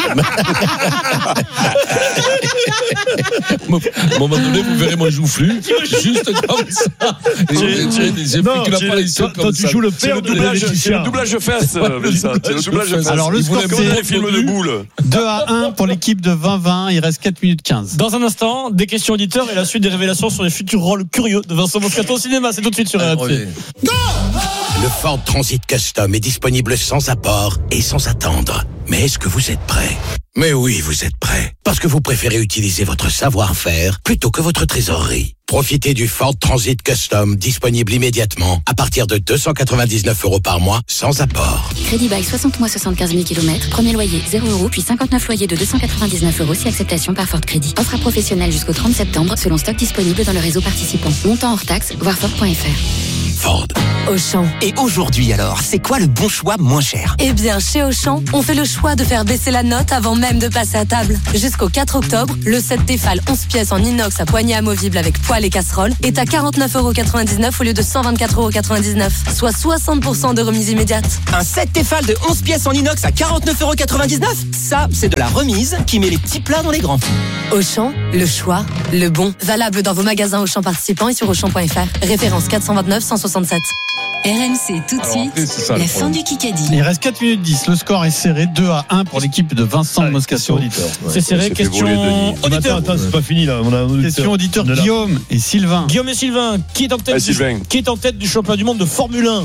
À un moment donné, vous verrez mon joufflu. Juste comme ça. J'ai fait qu'une apparition comme ça. Tu joues le père de Laetitia. C'est le doublage fesse. C'est le doublage fesse. Alors, le score, c'est les films de boules. 2-1 pour l'équipe de 20-20. Il reste 4 minutes 15. Dans un instant, des questions auditeurs et la suite des révélations sur les futurs rôles curieux de Vincent Moscato au cinéma. C'est tout de suite sur RMC. Le Ford Transit Custom est disponible sans apport et sans attendre. Mais est-ce que vous êtes prêt ? Mais oui, vous êtes prêt. Parce que vous préférez utiliser votre savoir-faire plutôt que votre trésorerie. Profitez du Ford Transit Custom disponible immédiatement à partir de 299 € par mois sans apport. Crédit bail 60 mois 75 000 km. Premier loyer 0 € puis 59 loyers de 299 € si acceptation par Ford Crédit. Offre à professionnels jusqu'au 30 septembre selon stock disponible dans le réseau participant. Montant hors taxe, voir Ford.fr. Ford. Auchan. Et aujourd'hui alors, c'est quoi le bon choix moins cher ? Eh bien, chez Auchan, on fait le choix de faire baisser la note avant même de passer à table. Jusqu'au 4 octobre, le set Tefal 11 pièces en inox à poignée amovible avec poêle et casserole est à 49,99 € au lieu de 124,99 €, soit 60% de remise immédiate. Un set Tefal de 11 pièces en inox à 49,99 €. Ça, c'est de la remise qui met les petits plats dans les grands. Auchan, le choix, le bon. Valable dans vos magasins Auchan participants et sur Auchan.fr. Référence 429 167. RMC tout de suite, la fin du Kikadi. Il reste 4 minutes 10. Le score est serré 2-1 pour l'équipe de Vincent Moscato. C'est serré. Question auditeur. Attends, c'est pas fini là. On a un question auditeur Guillaume et Sylvain. Guillaume et Sylvain, qui est en tête du championnat du monde de Formule 1 ?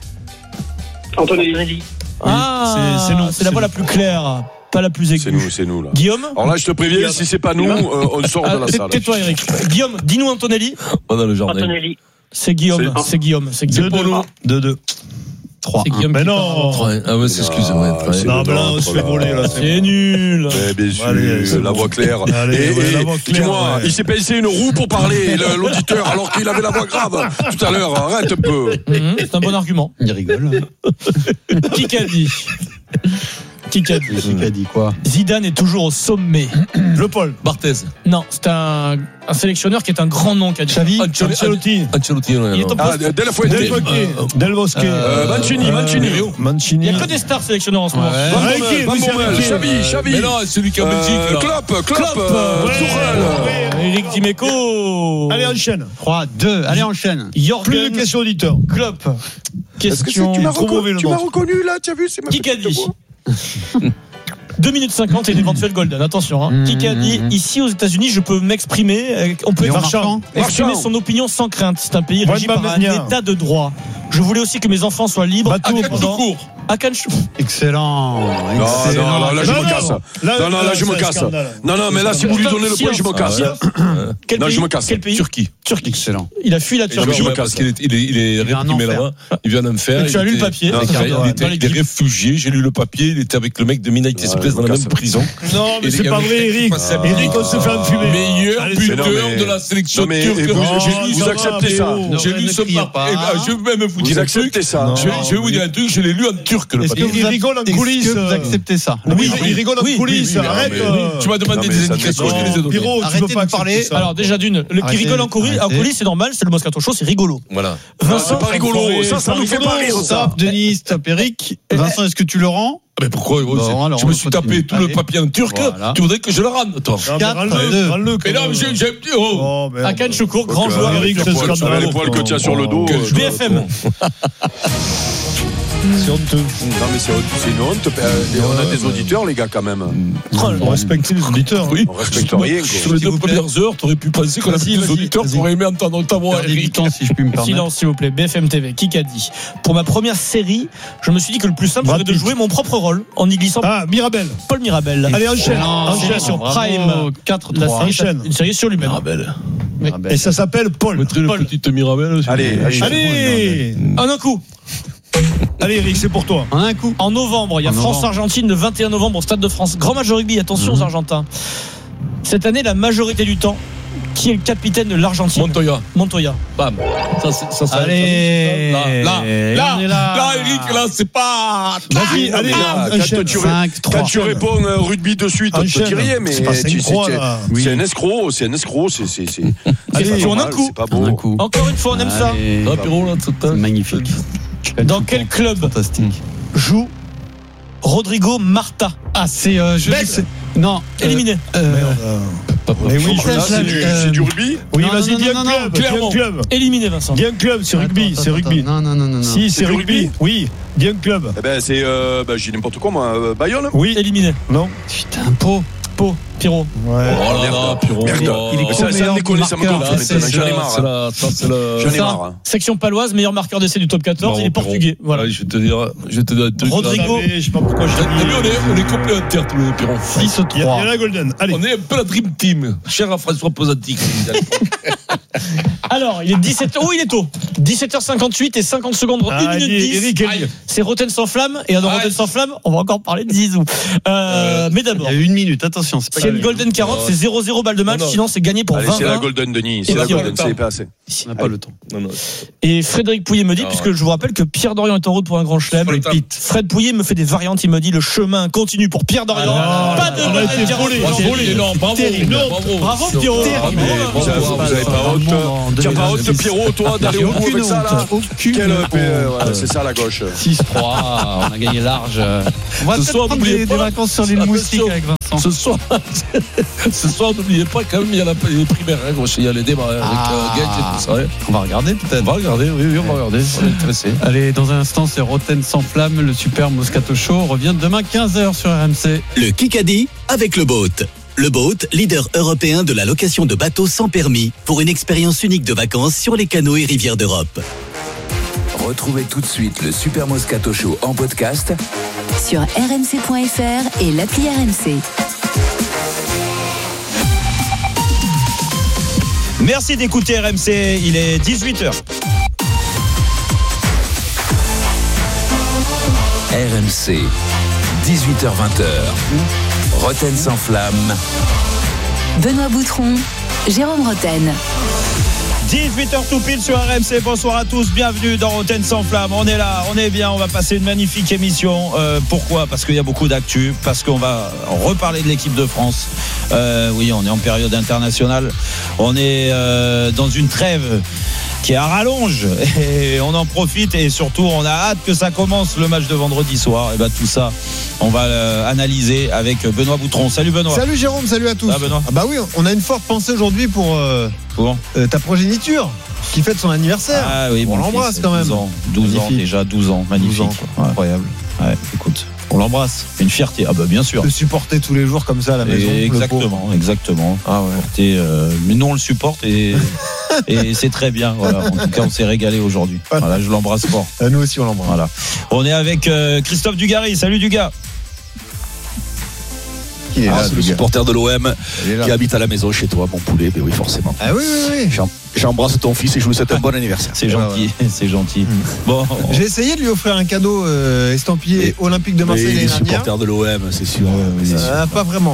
Antonelli. Ah, c'est la voix la plus claire. Pas la plus aiguë. C'est nous là. Guillaume. Alors là, je te préviens, si c'est pas nous, on sort de la salle. Tais-toi, Eric. Guillaume, dis-nous Antonelli. On a le jardin. Antonelli. C'est Guillaume. 2-2. 3. C'est Guillaume. Mais non. Ah ouais, excusez-moi. Non, mais là, on se fait voler là. C'est nul. Bien sûr, la voix claire. Et dis-moi, il s'est passé une roue pour parler, l'auditeur, alors qu'il avait la voix grave tout à l'heure. Arrête un peu. C'est un bon argument. Il rigole. Qui a dit Qui a dit quoi ? Zidane est toujours au sommet. Le Paul. Barthez. Non, c'est un sélectionneur qui est un grand nom qui a dit. Xavi. Ancelotti. Il est au poste. Del Fuente. Del Bosque. Mancini. Il n'y a que des stars sélectionneurs en ce moment. Xavi. Mais non, celui qui est en Belgique. Klopp. Eric Dimeco. Allez, enchaîne. 3-2. Allez, enchaîne. Plus de questions auditeur. Klopp. Question. Tu m'as reconnu là, tu as vu, c'est ma Qui a dit 2 minutes 50 et l'éventuel Golden. Attention, hein. Qui a dit ici aux États-Unis, je peux m'exprimer, on peut exprimer son opinion sans crainte. C'est un pays régi par un état de droit. Je voulais aussi que mes enfants soient libres. Excellent. Non, là je me casse. Là je me casse. Non, mais là si vous lui donnez le point, je me casse. Non, je me casse. Quel pays ? Turquie. Excellent. Il a fui la Turquie. Je me casse. Il est réprimé là-bas. Il vient d'en faire. Tu as lu le papier. Il était réfugié. J'ai lu le papier. Il était avec le mec de Mina Express dans la même prison. Non, mais c'est pas vrai, Eric. Eric, on se fait enfumer. Meilleur buteur de la sélection turque. Vous acceptez ça ? J'ai lu ce papier. Je vais même vous dire un truc. Je vais vous dire un truc. Je l'ai lu en turc le papier. Il rigole en coulisses. Est-ce que vous acceptez ça ? Oui, il rigole en coulisses. Arrête. Tu m'as demandé des indications. Je les ai données. Arrêtez de parler. Alors déjà d'une, qui rigole en coulisses, c'est normal. C'est le Moscato Show, c'est rigolo. Voilà. C'est pas rigolo. Ça nous fait pas rire. Stop, Denis, stop, Eric. Vincent, est-ce que tu le rends ? Mais pourquoi je me suis tapé tout le papier en turc. Tu voudrais que je le rende, toi ? 4-2. Mais non, j'ai dit Hakan Şükür, grand joueur. Eric, les poils que tu as sur le dos. BFM. C'est honteux. Non, mais c'est une honte. On a des auditeurs, les gars, quand même. On respecte les auditeurs. Oui. On respecte rien. Sur les 2 premières heures, t'aurais pu penser qu'on avait des auditeurs qui auraient aimé entendre ta voix, Eric. Si je puis me permettre. Silence, s'il vous plaît. BFM TV. Qui a dit ? Pour ma première série, je me suis dit que le plus simple serait de jouer mon propre rôle en y glissant. Mirabel. Paul Mirabel. Allez, enchaîne. Enchaîne sur Prime. 4-3. Une série sur lui-même. Mirabel. Et ça s'appelle Paul. Mettrai une petite Mirabel. Allez. En un coup. Allez, Eric, c'est pour toi. En un coup. En novembre, il y a France-Argentine le 21 novembre au Stade de France. Grand match de rugby, attention aux Argentins. Cette année, la majorité du temps, qui est le capitaine de l'Argentine ? Montoya. Bam. Ça allez. Là, Eric, là, c'est pas. Vas-y, allez, quand tu réponds rugby de suite, on te dit rien, mais c'est un escroc, c'est. Allez, en un coup. C'est pas beau. Encore une fois, on aime ça. C'est magnifique. Dans quel club joue Rodrigo Marta ? Ah, c'est. Non. Éliminé. Mais oui, c'est du rugby. Oui, vas-y, dis un club. Éliminé, Vincent. Dis un club, c'est rugby. C'est rugby. Non. Si, c'est rugby. Oui, dis un club. Eh ben, c'est. J'ai n'importe quoi, moi. Bayonne. Oui. Éliminé. Non. Putain, Pau. Pierrot. Ouais. Oh là là, Pierrot. Il est Ça me déconne, ça me gonfle. J'en ai marre. J'en ai marre. Section paloise, meilleur marqueur d'essai du top 14, il est portugais. Voilà. Je vais te dire un truc. Rodrigo. Je sais pas pourquoi je On est complémentaires tous les Pierrot. 6-3. Il y a la Golden. Allez. On est un peu la Dream Team. Cher à François Posanti. Alors, il est 17h. Oh, il est tôt. 17h58 et 50 secondes. 1 minute 10. Eric, c'est Rotten sans flamme. Et dans Rotten sans flamme, on va encore parler de Zizou. Mais d'abord. Il y a 1 minute, attention. C'est pas une Golden 40, c'est 0-0 balle de match. Sinon, c'est gagné pour 20. C'est la Golden, Denis. C'est la Golden, c'est pas assez. On n'a pas le temps. Et Frédéric Pouillet me dit, puisque je vous rappelle que Pierre Dorian est en route pour un grand chelem. Fred Pouillet me fait des variantes. Il me dit le chemin continue pour Pierre Dorian. Pas de bravo Pierrot. Vous avez pas honte. Tu n'as pas honte, Pierrot, toi, d'aller au bout avec ça, là. C'est ça, la gauche. 6-3, on a gagné large. On va peut-être prendre des vacances sur l'île Moustique avec Vincent. Ce soir, n'oubliez pas quand même, il y a les primaires, il y a les débats avec Gaël et tout ça. On va regarder peut-être. On va regarder, oui, on va regarder. On est intéressé. Allez, dans un instant, c'est Rotten sans flamme. Le super Moscato Show revient demain 15h sur RMC. Le Kikadi avec le Boat. Le Boat, leader européen de la location de bateaux sans permis, pour une expérience unique de vacances sur les canaux et rivières d'Europe. Retrouvez tout de suite le Super Moscato Show en podcast sur rmc.fr et l'appli RMC. Merci d'écouter RMC, il est 18h. RMC, 18h-20h. Rotten sans flamme. Benoît Boutron, Jérôme Rotten. 18h tout pile sur RMC, bonsoir à tous, bienvenue dans Rotten sans flamme. On est là, on est bien, on va passer une magnifique émission. Pourquoi ? Parce qu'il y a beaucoup d'actu, parce qu'on va reparler de l'équipe de France. Oui, on est en période internationale, on est dans une trêve qui est à rallonge et on en profite et surtout on a hâte que ça commence le match de vendredi soir. Et ben tout ça on va analyser avec Benoît Boutron. Salut Benoît. Salut Jérôme, salut à tous. Benoît. Bah oui, on a une forte pensée aujourd'hui pour ta progéniture qui fête son anniversaire. Ah oui, on l'embrasse quand même. 12 ans déjà, 12 ans, magnifique. 12 ans, incroyable. Ouais, écoute, on l'embrasse. Une fierté. Ah bah bien sûr. Le supporter tous les jours comme ça à la maison. Exactement. Ah ouais. Mais nous on le supporte et c'est très bien. Voilà. En tout cas, on s'est régalé aujourd'hui. Voilà, je l'embrasse fort. Nous aussi, on l'embrasse. Voilà. On est avec Christophe Dugarry. Salut Dugas. Qui est là, c'est le supporter de l'OM qui habite à la maison chez toi, mon poulet. Mais oui, forcément. Ah oui. J'embrasse ton fils et je vous souhaite un bon anniversaire. C'est gentil, c'est gentil. Bon, j'ai essayé de lui offrir un cadeau estampillé olympique de Marseille l'année dernière. Supporter de l'OM, c'est sûr. Pas vraiment.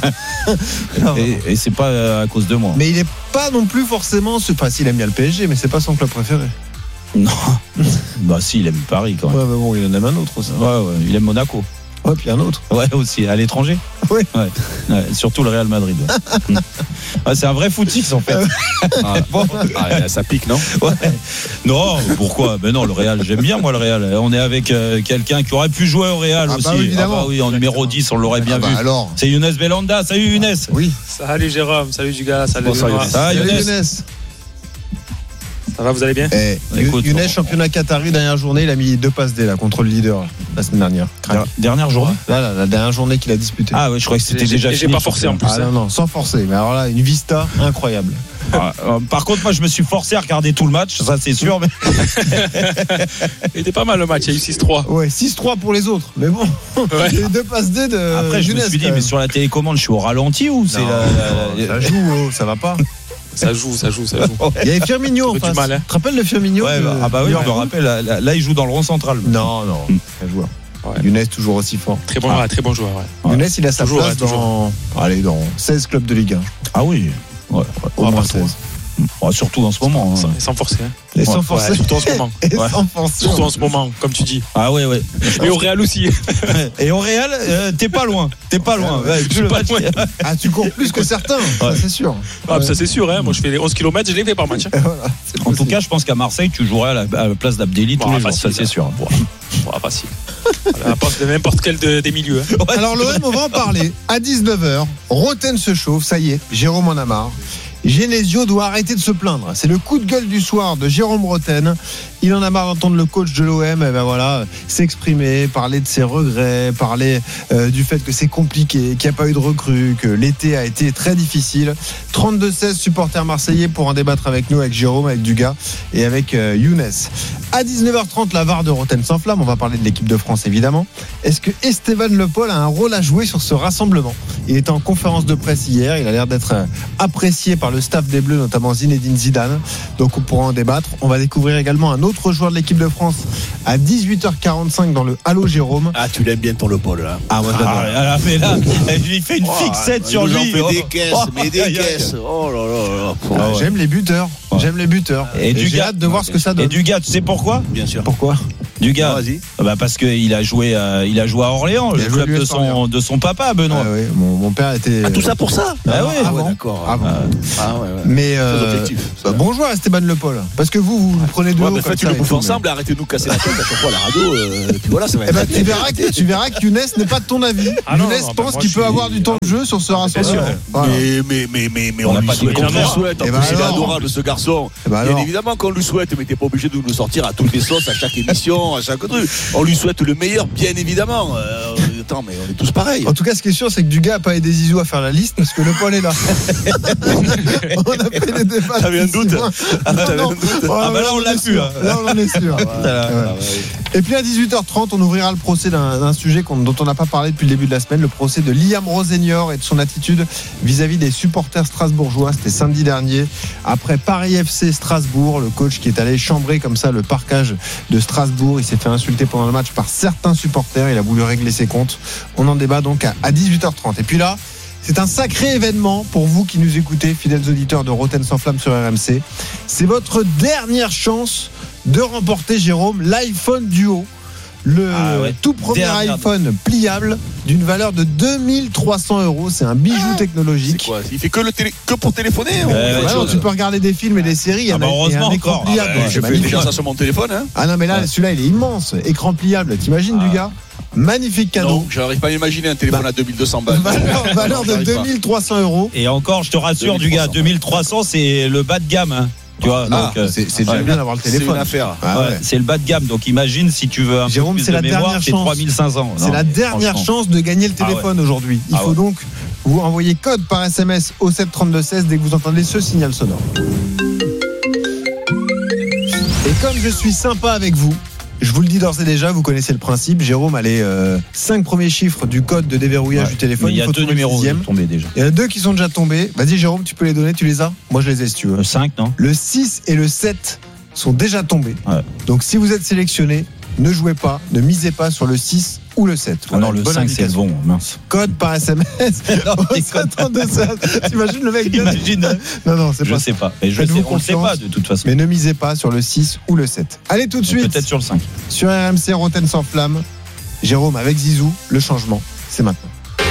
Et c'est pas à cause de moi. Mais il est pas non plus forcément. Enfin, s'il aime bien le PSG, mais c'est pas son club préféré. Non. Bah si, il aime Paris quand même. Ouais, mais bon, il en aime un autre aussi. Ouais, il aime Monaco. Ouais, puis un autre. Ouais, aussi, à l'étranger. Oui. Ouais, surtout le Real Madrid. Ouais, c'est un vrai footix en fait. Bon. Ça pique, non ? Ouais. Non, pourquoi ? Ben non, le Real, j'aime bien moi le Real. On est avec quelqu'un qui aurait pu jouer au Real aussi. Bah, évidemment. Oui, en numéro 10, on l'aurait bien vu. Alors. C'est Younes Belhanda. Salut Younes. Oui. Salut Jérôme, salut Dugas, salut Younes. Ça va, vous allez bien ? Younes, championnat qatari, dernière journée, il a mis 2 passes D là, contre le leader la semaine dernière. Dernière journée ? Là, la dernière journée qu'il a disputée. Ah oui, je crois que c'était déjà fini. J'ai pas forcé en plus. Non, sans forcer. Mais alors là, une vista incroyable. Par contre, moi, je me suis forcé à regarder tout le match, ça c'est sûr. Mais... il était pas mal le match, il y a eu 6-3. Ouais, 6-3 pour les autres. Mais bon, il y a eu 2 passes D de. Après, je me suis dit, mais sur la télécommande, je suis au ralenti ou c'est ça joue, ça va pas. Ça joue. Il y avait Firmino en face. Tu te rappelles de Firmino ? Ouais, ah bah oui, je me rappelle. Là, il joue dans le rond central. Non, c'est un joueur. Ouais. Younes toujours aussi fort. Très bon joueur. Ouais. Younes, il a sa place dans 16 clubs de Ligue 1. Ah oui. Ouais. Au moins 16. Surtout en ce moment. Sans forcer. Et sans forcer. Surtout en ce moment. Surtout en ce moment, comme tu dis. Ah ouais. Et au Real aussi. Et au Real, t'es pas loin. Ouais, ah, tu cours plus que certains, ça c'est sûr. Ça c'est sûr, hein. Moi je fais les 11 km, je les fais par match. Voilà, en tout cas, je pense qu'à Marseille, tu jouerais à la place d'Abdelli tous les jours, ça c'est sûr. Facile. De n'importe quel des milieux. Hein. Alors l'OM, on va en parler. À 19h, Rotten se chauffe, ça y est, Jérôme en a marre. Genesio doit arrêter de se plaindre. C'est le coup de gueule du soir de Jérôme Rotten. Il en a marre d'entendre le coach de l'OM s'exprimer, parler de ses regrets, parler du fait que c'est compliqué, qu'il n'y a pas eu de recrues, que l'été a été très difficile. 32-16 supporters marseillais pour en débattre avec nous, avec Jérôme, avec Dugas et avec Younes. À 19h30, la VAR de Rotten sans flamme. On va parler de l'équipe de France évidemment. Est-ce que Esteban Le Paul a un rôle à jouer sur ce rassemblement? Il était en conférence de presse hier. Il a l'air d'être apprécié par le staff des Bleus, notamment Zinedine Zidane. Donc on pourra en débattre. On va découvrir également un autre joueur de l'équipe de France à 18h45 dans le Allô Jérôme. Ah, tu l'aimes bien ton Le Paul là. Ah, moi j'adore. Mais là, il fait une fixette sur lui. Il fait des caisses, Oh là là. J'aime les buteurs. J'aime les buteurs. Et j'ai hâte de voir ce que ça donne. Et Dugas, tu sais pourquoi? Bien sûr. Pourquoi? Dugas, parce qu'il a joué à Orléans, le club de son papa, Benoît. Ah oui, mon père était. Tout ça pour ça? Ah oui, d'accord. Mais bon joueur Esteban Le Paul. Parce que vous prenez de haut. Faites une bouffe ensemble, arrêtez de nous casser la tête à chaque fois à la radio. Puis voilà, ça va être. Tu verras que Younes n'est pas de ton avis. Younes pense qu'il peut avoir du temps de jeu sur ce rassemblement. Mais on n'a pas dit qu'on lui souhaite. En plus, il est adorable ce garçon. Bien évidemment qu'on lui souhaite, mais t'es pas obligé de nous sortir à toutes les sauces, à chaque émission, à chaque truc. On lui souhaite le meilleur, bien évidemment. Attends, mais on est tous pareils. En tout cas, ce qui est sûr, c'est que Dugas n'a pas aidé Zizou à faire la liste parce que Le Paul est là. On a fait les débats. T'avais un doute? Là, on l'a vu. Là, on en est sûr. Et puis à 18h30, on ouvrira le procès d'un sujet dont on n'a pas parlé depuis le début de la semaine, le procès de Liam Rosenior et de son attitude vis-à-vis des supporters strasbourgeois. C'était samedi dernier, après Paris FC Strasbourg, le coach qui est allé chambrer comme ça le parquage de Strasbourg. Il s'est fait insulter pendant le match par certains supporters. Il a voulu régler ses comptes. On en débat donc à 18h30. Et puis là, c'est un sacré événement pour vous qui nous écoutez, fidèles auditeurs de Rotten sans flamme sur RMC. C'est votre dernière chance de remporter, Jérôme, l'iPhone Duo. Tout premier iPhone pliable d'une valeur de 2300 €. C'est un bijou technologique. C'est quoi? Il fait que pour téléphoner? Tu peux regarder des films et des séries. Il y a un écran pliable. Je fais déjà ça sur mon téléphone. Ah non, mais là, celui-là, il est immense. Écran pliable. T'imagines, Dugas? Magnifique cadeau. Non, j'arrive pas à imaginer un téléphone à 2200 balles. Valeur de 2300 €. Et encore, je te rassure, Dugas, 2300, c'est le bas de gamme. Tu vois, c'est déjà bien d'avoir le téléphone. C'est une affaire. C'est le bas de gamme. Donc imagine si tu veux un Jérôme, peu plus de mémoire, c'est 3500. C'est la dernière chance de gagner le téléphone aujourd'hui. Il faut donc vous envoyer code par SMS au 732-16 dès que vous entendez ce signal sonore. Et comme je suis sympa avec vous, je vous le dis d'ores et déjà, vous connaissez le principe. Jérôme a les 5 premiers chiffres du code de déverrouillage du téléphone. Il y a 2 numéros tombés déjà. Il y en a 2 qui sont déjà tombés. Vas-y Jérôme, tu peux les donner, tu les as? Moi je les ai si tu veux. Le 5, non? Le 6 et le 7 sont déjà tombés. Donc si vous êtes sélectionné, ne jouez pas, ne misez pas sur le 6 ou le 7. Voilà, non, le 5 c'est bon, mince. Code par SMS. T'imagines le mec? Imagine. Non, c'est pas. Je sais pas. Mais on ne sait pas de toute façon. Mais ne misez pas sur le 6 ou le 7. Allez tout de suite. Peut-être sur le 5. Sur RMC Rotten sans flamme. Jérôme avec Zizou, le changement, c'est maintenant.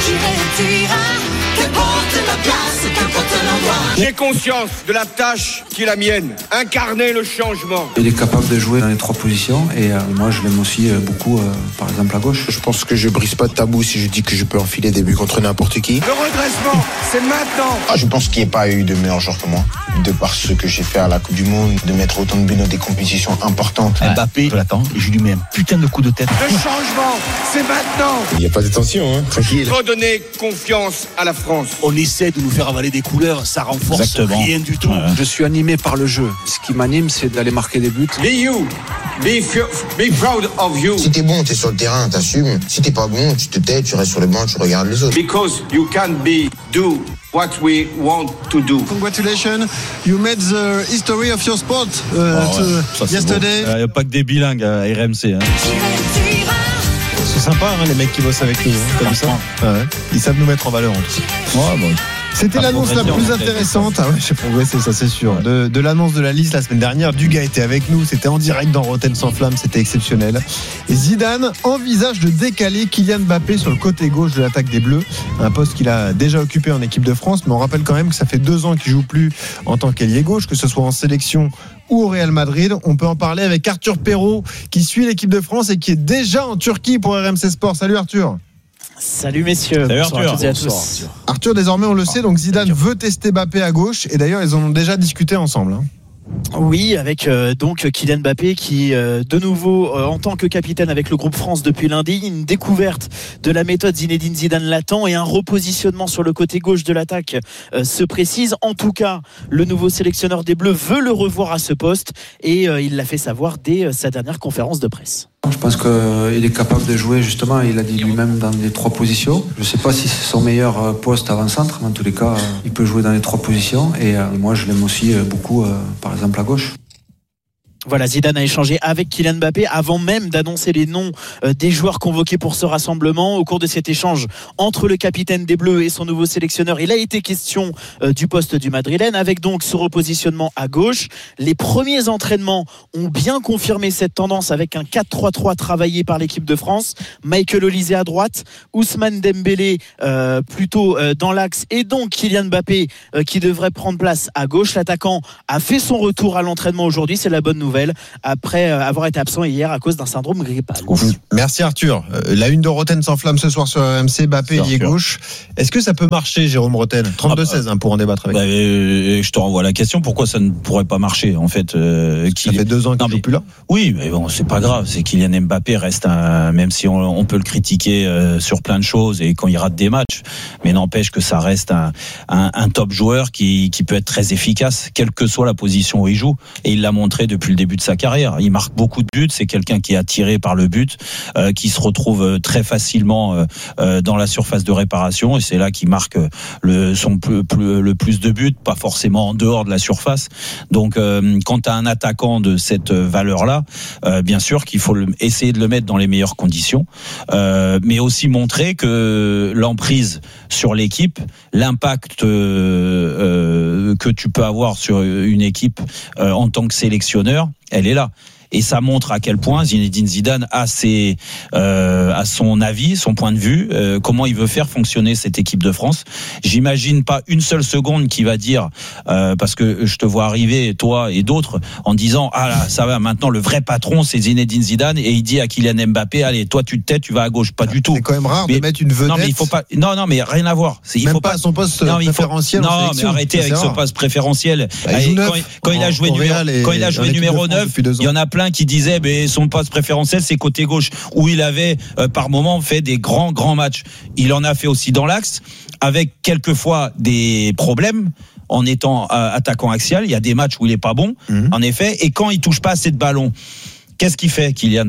J'ai conscience de la tâche qui est la mienne, incarner le changement. Il est capable de jouer dans les 3 positions et moi je l'aime aussi beaucoup, par exemple à gauche. Je pense que je brise pas de tabou si je dis que je peux enfiler des buts contre n'importe qui. Le redressement, c'est maintenant. Je pense qu'il n'y a pas eu de meilleur joueur que moi, de par ce que j'ai fait à la Coupe du Monde, de mettre autant de buts dans des compétitions importantes. Mbappé, je l'attends et je lui mets un putain de coup de tête. Le changement, c'est maintenant. Il n'y a pas de tension, tranquille. Redonner confiance à la France. On essaie de nous faire avaler des couleurs, ça renforce rien du tout. Je suis animé par le jeu. Ce qui m'anime, c'est d'aller marquer des buts. Be you. Be proud of you. Si t'es bon, t'es sur le terrain, t'assumes. Si t'es pas bon, tu te tais, tu restes sur le banc, tu regardes les autres. Because you can do what we want to do. Congratulations, you made the history of your sport yesterday. Il n'y a pas que des bilingues à RMC. C'est sympa, les mecs qui bossent avec nous. Comme ça. Ils savent nous mettre en valeur en tout. C'était l'annonce la plus intéressante. J'ai progressé, ça c'est sûr. De l'annonce de la liste la semaine dernière, Dugas était avec nous. C'était en direct dans Rotten sans flamme, c'était exceptionnel. Et Zidane envisage de décaler Kylian Mbappé sur le côté gauche de l'attaque des Bleus, un poste qu'il a déjà occupé en équipe de France. Mais on rappelle quand même que ça fait 2 ans qu'il joue plus en tant qu'ailier gauche, que ce soit en sélection ou au Real Madrid. On peut en parler avec Arthur Perrault qui suit l'équipe de France et qui est déjà en Turquie pour RMC Sport. Salut Arthur. Salut messieurs. Salut Arthur. Arthur. À tous. Arthur, désormais on le sait, donc Zidane veut tester Mbappé à gauche et d'ailleurs ils en ont déjà discuté ensemble. Oui, avec donc Kylian Mbappé qui de nouveau en tant que capitaine avec le groupe France depuis lundi, une découverte de la méthode Zinedine Zidane l'attend et un repositionnement sur le côté gauche de l'attaque se précise. En tout cas, le nouveau sélectionneur des Bleus veut le revoir à ce poste et il l'a fait savoir dès sa dernière conférence de presse. Je pense qu'il est capable de jouer, justement, il a dit lui-même, dans les 3 positions. Je ne sais pas si c'est son meilleur poste avant-centre, mais en tous les cas, il peut jouer dans les 3 positions. Et moi, je l'aime aussi beaucoup, par exemple, à gauche. Voilà, Zidane a échangé avec Kylian Mbappé avant même d'annoncer les noms des joueurs convoqués pour ce rassemblement. Au cours de cet échange entre le capitaine des Bleus et son nouveau sélectionneur, il a été question du poste du Madrilène, avec donc ce repositionnement à gauche. Les premiers entraînements ont bien confirmé cette tendance avec un 4-3-3 travaillé par l'équipe de France. Michael Olise à droite, Ousmane Dembélé plutôt dans l'axe et donc Kylian Mbappé qui devrait prendre place à gauche. L'attaquant a fait son retour à l'entraînement aujourd'hui, c'est la bonne nouvelle, après avoir été absent hier à cause d'un syndrome grippal. Merci Arthur. La une de Roten s'enflamme ce soir sur RMC, Mbappé ailier gauche. Est-ce que ça peut marcher, Jérôme Roten? 32-16 pour en débattre avec. Je te renvoie la question, pourquoi ça ne pourrait pas marcher en fait? Ça fait 2 ans qu'il n'est plus là. Oui, mais bon, c'est pas grave. C'est Kylian Mbappé reste même si on peut le critiquer sur plein de choses et quand il rate des matchs, mais n'empêche que ça reste un top joueur qui peut être très efficace, quelle que soit la position où il joue. Et il l'a montré depuis le début de sa carrière. Il marque beaucoup de buts. C'est quelqu'un qui est attiré par le but, qui se retrouve très facilement dans la surface de réparation. Et c'est là qu'il marque le plus de buts, pas forcément en dehors de la surface. Donc, quand tu as un attaquant de cette valeur-là, bien sûr qu'il faut essayer de le mettre dans les meilleures conditions, mais aussi montrer que l'emprise sur l'équipe, l'impact que tu peux avoir sur une équipe en tant que sélectionneur, elle est là. Et ça montre à quel point Zinedine Zidane a son avis, son point de vue, comment il veut faire fonctionner cette équipe de France. J'imagine pas une seule seconde qu'il va dire, parce que je te vois arriver, toi et d'autres, en disant ah là, ça va, maintenant le vrai patron c'est Zinedine Zidane, et il dit à Kylian Mbappé allez, toi tu te tais, tu vas à gauche. Pas du tout. C'est quand même rare de mettre une vedette. Non mais il faut pas. Non mais rien à voir. Il faut pas son poste préférentiel. Non mais arrêtez avec ce poste préférentiel. Quand il a joué numéro 9, il y en a plein qui disait son poste préférentiel c'est côté gauche, où il avait par moment fait des grands matchs. Il en a fait aussi dans l'axe, avec quelquefois des problèmes en étant attaquant axial. Il y a des matchs où il est pas bon, en effet, et quand il touche pas assez de ballons, qu'est-ce qu'il fait, Kylian?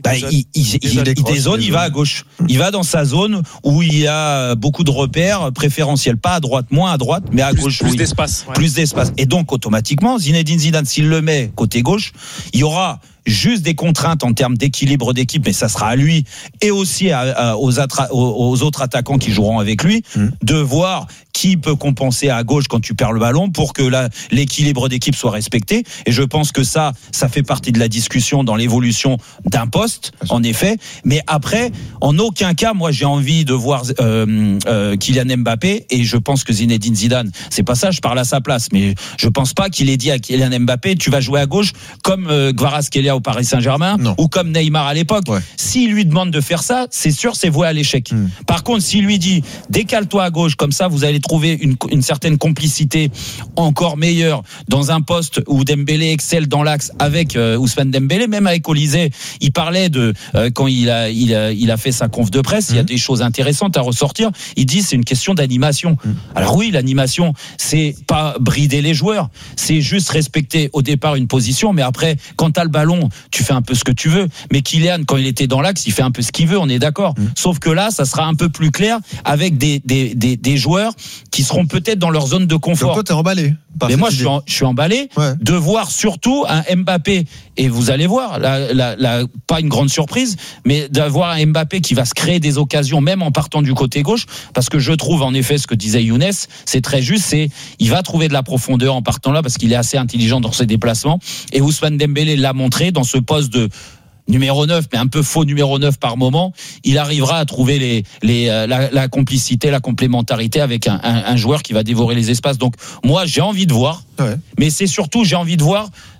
Il dézone, il va à gauche. Il va dans sa zone où il y a beaucoup de repères préférentiels, pas à droite, moins à droite, mais à gauche. Plus d'espace. Ouais. Plus d'espace. Et donc, automatiquement, Zinedine Zidane, s'il le met côté gauche, il y aura juste des contraintes en termes d'équilibre d'équipe, mais ça sera à lui et aussi aux autres attaquants qui joueront avec lui, de voir qui peut compenser à gauche quand tu perds le ballon pour que l'équilibre d'équipe soit respecté. Et je pense que ça fait partie de la discussion dans l'évolution d'un poste, en effet. Mais après, en aucun cas, moi, j'ai envie de voir Kylian Mbappé, et je pense que Zinedine Zidane, c'est pas ça, je parle à sa place, mais je pense pas qu'il ait dit à Kylian Mbappé, tu vas jouer à gauche comme Kvaratskhelia au Paris Saint-Germain, ou comme Neymar à l'époque. S'il lui demande de faire ça, c'est sûr, c'est voué à l'échec. Par contre, s'il lui dit décale-toi à gauche, comme ça vous allez trouver une certaine complicité encore meilleure dans un poste où Dembélé excelle dans l'axe avec Ousmane Dembélé, même avec Olise, il parlait de quand il a fait sa conf de presse, il y a des choses intéressantes à ressortir. Il dit c'est une question d'animation. Alors oui, l'animation, c'est pas brider les joueurs, c'est juste respecter au départ une position, mais après quand t'as le ballon, tu fais un peu ce que tu veux. Mais Kylian, quand il était dans l'axe, il fait un peu ce qu'il veut, on est d'accord. Sauf que là, ça sera un peu plus clair avec des joueurs qui seront peut-être dans leur zone de confort. Donc toi, t'es emballé. Mais moi, je suis emballé de voir surtout un Mbappé, et vous allez voir, pas une grande surprise, mais d'avoir un Mbappé qui va se créer des occasions, même en partant du côté gauche, parce que je trouve, en effet, ce que disait Younes, c'est très juste, il va trouver de la profondeur en partant là, parce qu'il est assez intelligent dans ses déplacements, et Ousmane Dembélé l'a montré dans ce poste de numéro 9, mais un peu faux numéro 9 par moment, il arrivera à trouver la complicité, la complémentarité avec un joueur qui va dévorer les espaces. Donc moi, j'ai envie de voir, mais c'est surtout, j'ai envie de voir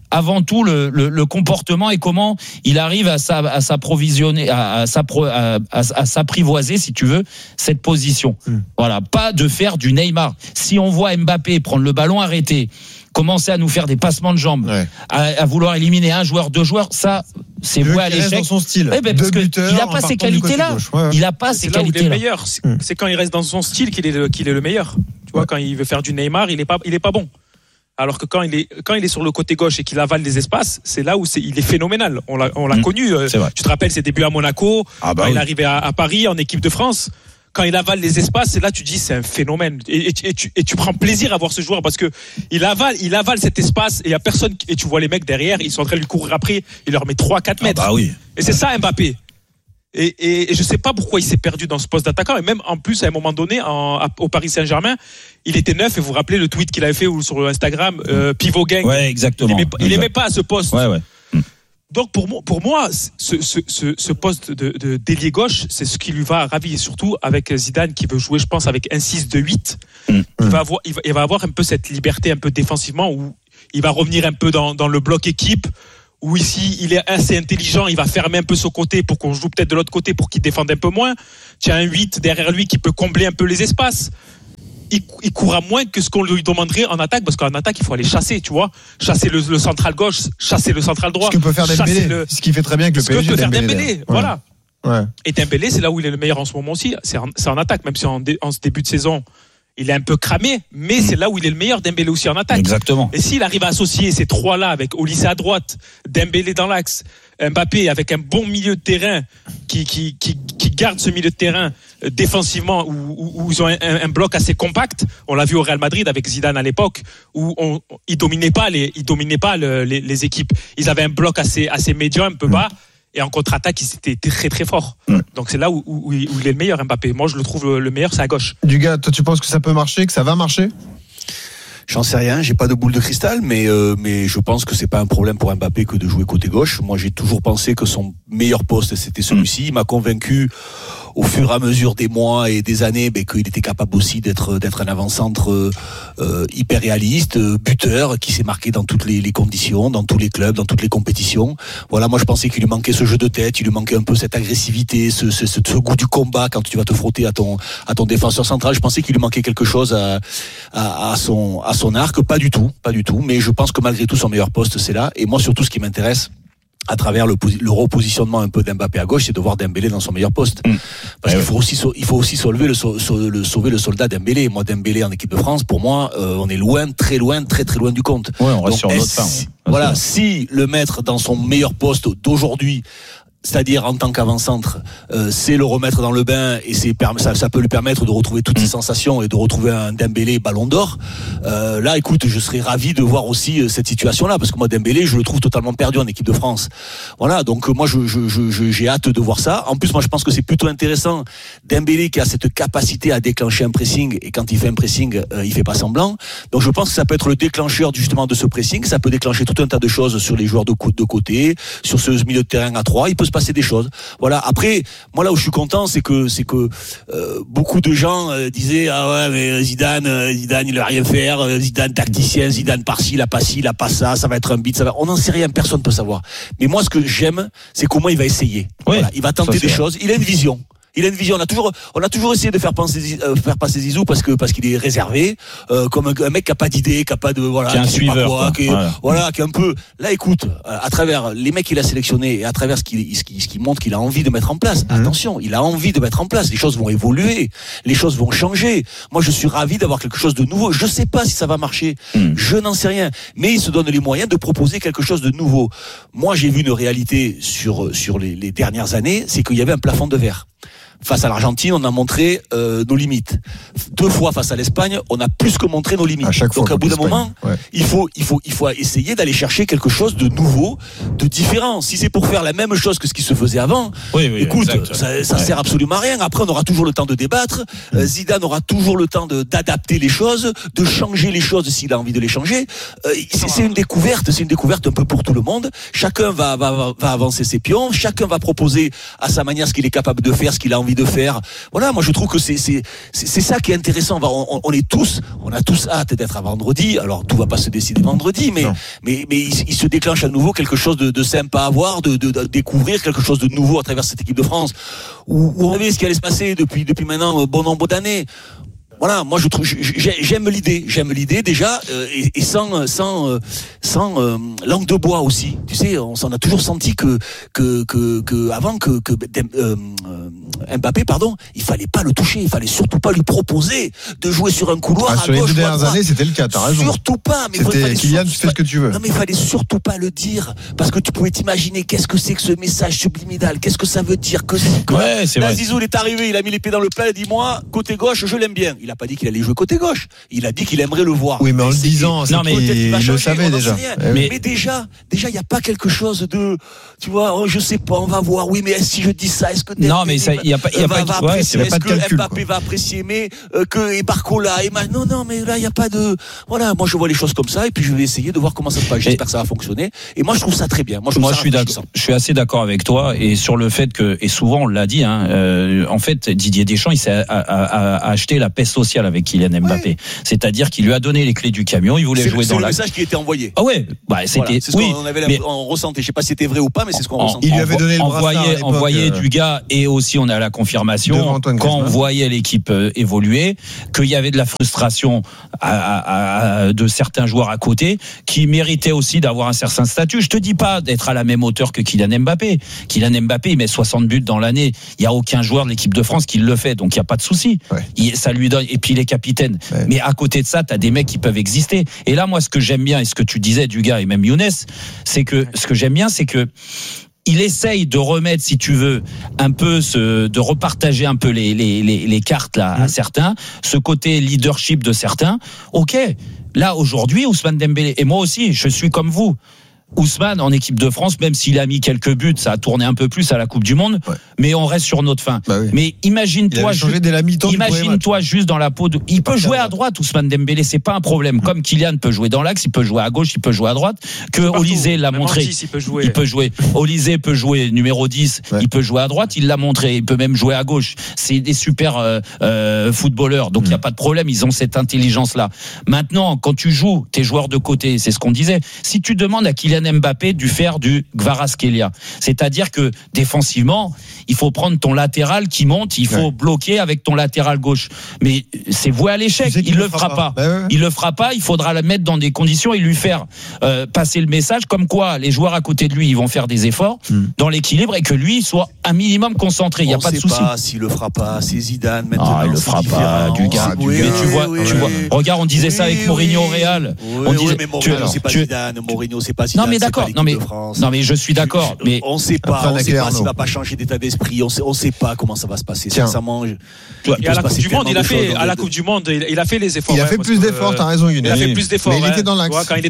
avant tout le comportement et comment il arrive à s'approvisionner, à s'apprivoiser, si tu veux, cette position. Voilà, pas de faire du Neymar. Si on voit Mbappé prendre le ballon arrêté, commencer à nous faire des passements de jambes, à vouloir éliminer un joueur, deux joueurs, ça, c'est voué à l'échec. Dans son style. Parce qu'il n'a pas ces qualités-là. Il n'a pas ces qualités-là. C'est le meilleur. C'est quand il reste dans son style qu'il est le meilleur. Tu vois, quand il veut faire du Neymar, il est pas bon. Alors que quand il est sur le côté gauche et qu'il avale des espaces, c'est là où il est phénoménal. On l'a connu. Tu te rappelles ses débuts à Monaco, quand il est arrivé à Paris en équipe de France. Quand il avale les espaces, c'est là tu dis c'est un phénomène et tu prends plaisir à voir ce joueur parce que il avale cet espace et il y a personne et tu vois les mecs derrière, ils sont en train de lui courir après, il leur met 3-4 mètres. Et c'est ça Mbappé. Et je sais pas pourquoi il s'est perdu dans ce poste d'attaquant et même en plus à un moment donné au Paris Saint-Germain, il était neuf et vous vous rappelez le tweet qu'il avait fait sur Instagram Pivot Gang. Ouais, exactement. Il aimait pas à ce poste. Ouais. Donc pour moi, ce poste de d'ailier gauche, c'est ce qui lui va ravir, et surtout avec Zidane qui veut jouer, je pense, avec un 6-2-8. Il va avoir un peu cette liberté, un peu défensivement, où il va revenir un peu dans le bloc équipe, où ici il est assez intelligent, il va fermer un peu son côté pour qu'on joue peut-être de l'autre côté pour qu'il défende un peu moins. Tu as un 8 derrière lui qui peut combler un peu les espaces. Il courra moins que ce qu'on lui demanderait en attaque, parce qu'en attaque il faut aller chasser, tu vois, chasser le central gauche, chasser le central droit. Ce que peut faire Dembélé, ce qui fait très bien avec le PSG. Ce que peut faire Dembélé, voilà. Ouais. Et Dembélé, c'est là où il est le meilleur en ce moment aussi, c'est en attaque, même si en ce début de saison il est un peu cramé, mais c'est là où il est le meilleur, Dembélé aussi en attaque. Exactement. Et s'il arrive à associer ces trois-là avec Olise à droite, Dembélé dans l'axe, Mbappé avec un bon milieu de terrain qui garde ce milieu de terrain défensivement où ils ont un bloc assez compact. On l'a vu au Real Madrid avec Zidane à l'époque où ils dominaient pas les équipes. Ils avaient un bloc assez médian, un peu bas. Et en contre-attaque, ils étaient très très forts. Donc c'est là où il est le meilleur, Mbappé. Moi, je le trouve le meilleur, c'est à gauche. Dugas, toi, tu penses que ça peut marcher, que ça va marcher ? J'en sais rien, j'ai pas de boule de cristal, mais je pense que c'est pas un problème pour Mbappé que de jouer côté gauche. Moi, j'ai toujours pensé que son meilleur poste c'était celui-ci. Il m'a convaincu au fur et à mesure des mois et des années, qu'il était capable aussi d'être un avant-centre hyper réaliste, buteur, qui s'est marqué dans toutes les conditions, dans tous les clubs, dans toutes les compétitions. Voilà, moi je pensais qu'il lui manquait ce jeu de tête, il lui manquait un peu cette agressivité, ce goût du combat quand tu vas te frotter à ton défenseur central. Je pensais qu'il lui manquait quelque chose à son arc. Pas du tout. Mais je pense que malgré tout son meilleur poste c'est là. Et moi surtout ce qui m'intéresse, à travers le repositionnement un peu d'Mbappé à gauche, c'est de voir Dembélé dans son meilleur poste. Parce qu'il faut aussi sauver le soldat Dembélé. Moi, Dembélé en équipe de France, pour moi, on est très loin du compte. Ouais, on reste sur notre fin. Voilà, si le mettre dans son meilleur poste d'aujourd'hui, c'est-à-dire en tant qu'avant-centre, c'est le remettre dans le bain et ça peut lui permettre de retrouver toutes ses sensations et de retrouver un Dembélé Ballon d'Or. Là, écoute, je serais ravi de voir aussi cette situation-là, parce que moi, Dembélé, je le trouve totalement perdu en équipe de France. Voilà, donc moi, j'ai hâte de voir ça. En plus, moi, je pense que c'est plutôt intéressant. Dembélé qui a cette capacité à déclencher un pressing, et quand il fait un pressing, il fait pas semblant. Donc, je pense que ça peut être le déclencheur justement de ce pressing. Ça peut déclencher tout un tas de choses sur les joueurs de côté, sur ce milieu de terrain à 3. Il peut se passer des choses. Voilà. Après, moi là où je suis content, c'est que beaucoup de gens disaient mais Zidane il va rien faire, Zidane tacticien, Zidane par-ci, il a pas ça va être un beat, on n'en sait rien, personne peut savoir. Mais moi ce que j'aime, c'est comment il va essayer. Voilà, il va tenter des choses, il a une vision. On a toujours essayé de faire passer Zizou parce qu'il est réservé, comme un mec qui a pas d'idée, qui a pas de qui est un suiveur, qui est un peu. Là, écoute, à travers les mecs qu'il a sélectionnés et à travers ce qu'il montre qu'il a envie de mettre en place. Attention, il a envie de mettre en place. Les choses vont évoluer, les choses vont changer. Moi, je suis ravi d'avoir quelque chose de nouveau. Je sais pas si ça va marcher, je n'en sais rien, mais il se donne les moyens de proposer quelque chose de nouveau. Moi, j'ai vu une réalité sur les dernières années, c'est qu'il y avait un plafond de verre. Face à l'Argentine, on a montré nos limites. 2 fois face à l'Espagne, on a plus que montré nos limites. Donc, à bout d'un moment, il faut essayer d'aller chercher quelque chose de nouveau, de différent. Si c'est pour faire la même chose que ce qui se faisait avant, écoute, ça sert absolument à rien. Après, on aura toujours le temps de débattre. Zidane aura toujours le temps d'adapter les choses, de changer les choses s'il a envie de les changer. C'est une découverte un peu pour tout le monde. Chacun va avancer ses pions. Chacun va proposer à sa manière ce qu'il est capable de faire, ce qu'il a envie envie de faire. Voilà, moi je trouve que c'est ça qui est intéressant. On a tous hâte d'être à vendredi. Alors tout va pas se décider vendredi, mais il se déclenche à nouveau quelque chose de sympa à voir, de découvrir quelque chose de nouveau à travers cette équipe de France, où on savait ce qui allait se passer depuis maintenant bon nombre d'années. Voilà, moi je trouve, j'aime l'idée déjà, et sans langue de bois aussi. Tu sais, on s'en a toujours senti que avant que Mbappé, il fallait pas le toucher, il fallait surtout pas lui proposer de jouer sur un couloir. Sur les 2 dernières années, c'était le cas, t'as raison. Surtout pas, mais c'était Kylian, tu fais ce que tu veux. Non, mais il fallait surtout pas le dire, parce que tu pouvais t'imaginer qu'est-ce que c'est que ce message subliminal, qu'est-ce que ça veut dire que c'est vrai. Zizou, il est arrivé, il a mis les pieds dans le plat, il a dit moi, côté gauche, je l'aime bien. Il a pas dit qu'il allait jouer côté gauche. Il a dit qu'il aimerait le voir. Oui, mais en le disant, il le savait déjà. Mais déjà, il y a pas quelque chose de, tu vois, je sais pas, on va voir. Oui, mais si je dis ça, est-ce que non, mais ça, il y a pas est-ce que Mbappé va apprécier, mais que Barcola, non, mais là, il y a pas de, voilà. Moi, je vois les choses comme ça, et puis je vais essayer de voir comment ça se passe. J'espère que ça va fonctionner. Et moi, je trouve ça très bien. Moi, je suis assez d'accord avec toi, et sur le fait que, et souvent on l'a dit, en fait, Didier Deschamps, il s'est acheté la paix sociale avec Kylian Mbappé. C'est-à-dire qu'il lui a donné les clés du camion, il voulait jouer dans l'axe. C'est le message qui était envoyé. Ah ouais, c'était ce qu'on ressentait. Je sais pas si c'était vrai ou pas, mais c'est ce qu'on ressentait. Il lui avait donné le brassard envoyé du gars, et aussi on a la confirmation quand on voyait l'équipe évoluer, qu'il y avait de la frustration de certains joueurs à côté qui méritaient aussi d'avoir un certain statut. Je te dis pas d'être à la même hauteur que Kylian Mbappé. Kylian Mbappé, il met 60 buts dans l'année. Il y a aucun joueur de l'équipe de France qui le fait, donc il y a pas de souci. Ça lui donne, et puis il est capitaine. Mais à côté de ça, t'as des mecs qui peuvent exister. Et là, moi, ce que j'aime bien, et ce que tu disais du gars, et même Younes, c'est que ce que j'aime bien, c'est que il essaye de remettre, si tu veux, un peu de repartager un peu les cartes là à certains, ce côté leadership de certains. Ok, là aujourd'hui, Ousmane Dembélé, et moi aussi, je suis comme vous. Ousmane en équipe de France, même s'il a mis quelques buts, ça a tourné un peu plus à la Coupe du Monde, mais on reste sur notre fin. Mais imagine-toi, juste dans la peau de. Il peut jouer à droite, Ousmane Dembélé, c'est pas un problème. Comme Kylian peut jouer dans l'axe, il peut jouer à gauche, il peut jouer à droite. Que Olysée l'a montré. Il peut jouer. Olysée peut jouer numéro 10, il peut jouer à droite, il l'a montré. Il peut même jouer à gauche. C'est des super footballeurs, donc il y a pas de problème. Ils ont cette intelligence-là. Maintenant, quand tu joues tes joueurs de côté, c'est ce qu'on disait. Si tu demandes à Kylian Mbappé de faire du Kvaratskhelia, c'est-à-dire que défensivement, il faut prendre ton latéral qui monte, il faut bloquer avec ton latéral gauche. Mais c'est voué à l'échec. Il le fera pas. Il le fera pas. Il faudra le mettre dans des conditions et lui faire passer le message comme quoi les joueurs à côté de lui, ils vont faire des efforts dans l'équilibre et que lui soit un minimum concentré. Il y a pas de souci. On sait pas s'il le fera pas. C'est Zidane maintenant. Il le fera pas, du gars. Mais tu vois. Regarde, on disait ça avec Mourinho au Real. On disait, mais Mourinho, c'est pas Zidane. Mourinho, c'est pas Zidane. Non mais d'accord, non mais je suis d'accord, mais on sait pas s'il va pas changer d'état d'esprit, on sait pas comment ça va se passer. Sincèrement, et à la Coupe du Monde, il a fait les efforts. Il a fait plus d'efforts, t'as raison Younes. Il a fait plus d'efforts. Mais il était dans l'axe. Quand il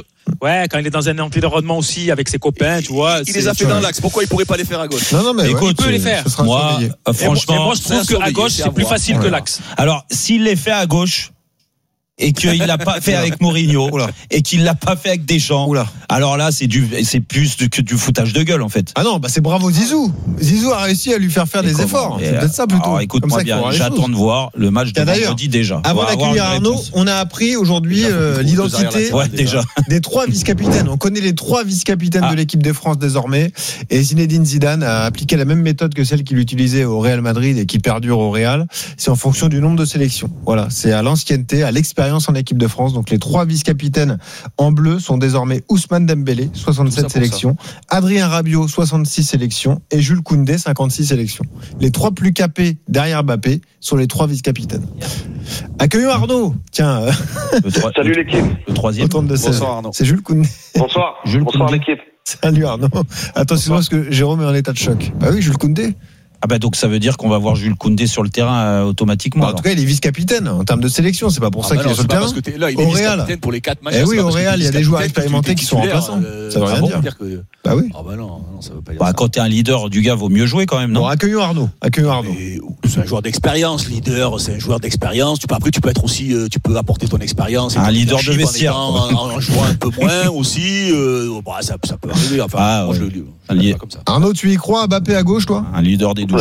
est dans un environnement aussi avec ses copains, tu vois. Il les a fait dans l'axe. Pourquoi il pourrait pas les faire à gauche? Non mais écoute, il peut les faire. Moi, franchement, je trouve qu'à gauche c'est plus facile que l'axe. Alors, s'il les fait à gauche et qu'il l'a pas fait avec Mourinho et qu'il l'a pas fait avec Deschamps. Alors là, c'est plus que du foutage de gueule en fait. Ah non, c'est bravo Zizou. Zizou a réussi à lui faire des efforts. C'est peut-être ça plutôt. Alors écoute-moi bien, j'attends de voir le match de vendredi déjà. Avant d'accueillir Arnaud, on a appris aujourd'hui l'identité des 3 vice-capitaines. On connaît les 3 vice-capitaines de l'équipe de France désormais. Et Zinedine Zidane a appliqué la même méthode que celle qu'il utilisait au Real Madrid et qui perdure au Real. C'est en fonction du nombre de sélections. Voilà, c'est à l'ancienneté, à l'expérience en équipe de France. Donc les 3 vice-capitaines en bleu sont désormais Ousmane Dembélé, 67 sélections, Adrien Rabiot, 66 sélections et Jules Koundé, 56 sélections. Les 3 plus capés derrière Mbappé sont les 3 vice-capitaines. Accueillons Arnaud. Tiens. Salut l'équipe. Le 3e. Bonsoir Arnaud. C'est Jules Koundé. Bonsoir. Bonsoir l'équipe. Salut Arnaud. Attention parce que Jérôme est en état de choc. Bah oui, Jules Koundé. Ah bah donc ça veut dire qu'on va voir Jules Koundé sur le terrain automatiquement. En tout cas, il est vice-capitaine en termes de sélection. C'est pas pour ça qu'il est sur le terrain. Parce que là, il est vice-capitaine pour les 4 matchs. Eh oui, au Real, il y a des joueurs expérimentés qui sont remplaçants. Ça veut rien dire. Bah oui. Ah bah non, ça veut pas dire. Bah quand t'es un leader, du gars, vaut mieux jouer quand même, non? Bon, accueillons Arnaud. C'est un joueur d'expérience, leader. C'est un joueur d'expérience. Après, tu peux être aussi, tu peux apporter ton expérience. Un leader de vestiaire. En jouant un peu moins aussi. Ça peut arriver. Enfin, moi je le dis. Arnaud, tu y crois, Mbappé à gauche, toi? Un leader des douches.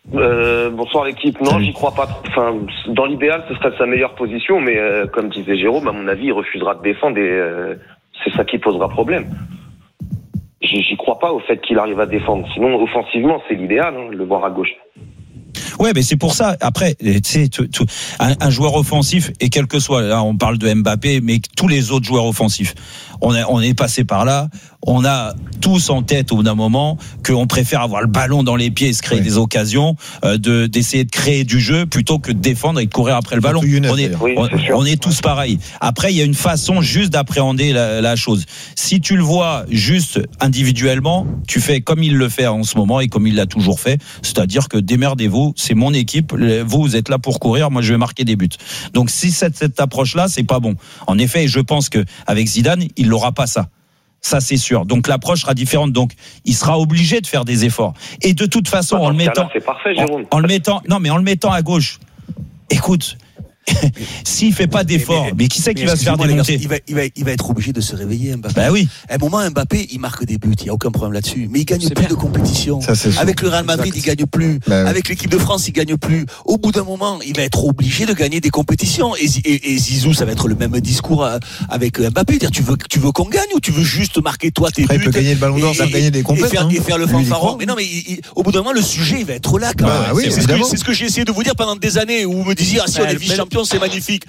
Bonsoir l'équipe. Non, j'y crois pas. Enfin, dans l'idéal, ce serait sa meilleure position, mais comme disait Jérôme, à mon avis, il refusera de défendre et c'est ça qui posera problème. J'y crois pas au fait qu'il arrive à défendre. Sinon, offensivement, c'est l'idéal, le voir à gauche. Ouais, mais c'est pour ça. Après, tu sais, un joueur offensif, et quel que soit, là, on parle de Mbappé, mais tous les autres joueurs offensifs, on est passé par là. On a tous en tête au bout d'un moment qu'on préfère avoir le ballon dans les pieds et se créer des occasions, d'essayer de créer du jeu plutôt que de défendre et de courir après le ballon. On est tous pareils. Après, il y a une façon juste d'appréhender la chose. Si tu le vois juste individuellement, tu fais comme il le fait en ce moment et comme il l'a toujours fait, c'est-à-dire que démerdez-vous, c'est mon équipe, vous êtes là pour courir, moi je vais marquer des buts. Donc si cette approche-là, c'est pas bon. En effet, je pense que avec Zidane, il n'aura pas ça. Ça, c'est sûr. Donc, l'approche sera différente. Donc, il sera obligé de faire des efforts. Et de toute façon, en le mettant, c'est parfait, Jérôme. en le mettant à gauche. Écoute, s'il fait pas d'efforts, mais qui c'est qui va se faire démonter? Il va être obligé de se réveiller, Mbappé. Bah oui. À un moment, Mbappé, il marque des buts, il n'y a aucun problème là-dessus. Mais il gagne plus de compétition. Avec le Real Madrid, il gagne plus. Avec l'équipe de France, il gagne plus. Au bout d'un moment, il va être obligé de gagner des compétitions. Et Zizou, ça va être le même discours avec Mbappé. Dire, tu veux qu'on gagne ou tu veux juste marquer toi tes buts? Il peut gagner le ballon d'or sans gagner des compétitions. Et faire le fanfaron. Mais non, mais au bout d'un moment, le sujet, il va être là, quand même. Oui, c'est ce que j'ai essayé de vous dire pendant des années où vous me disiez, si on est vice-champion, c'est magnifique.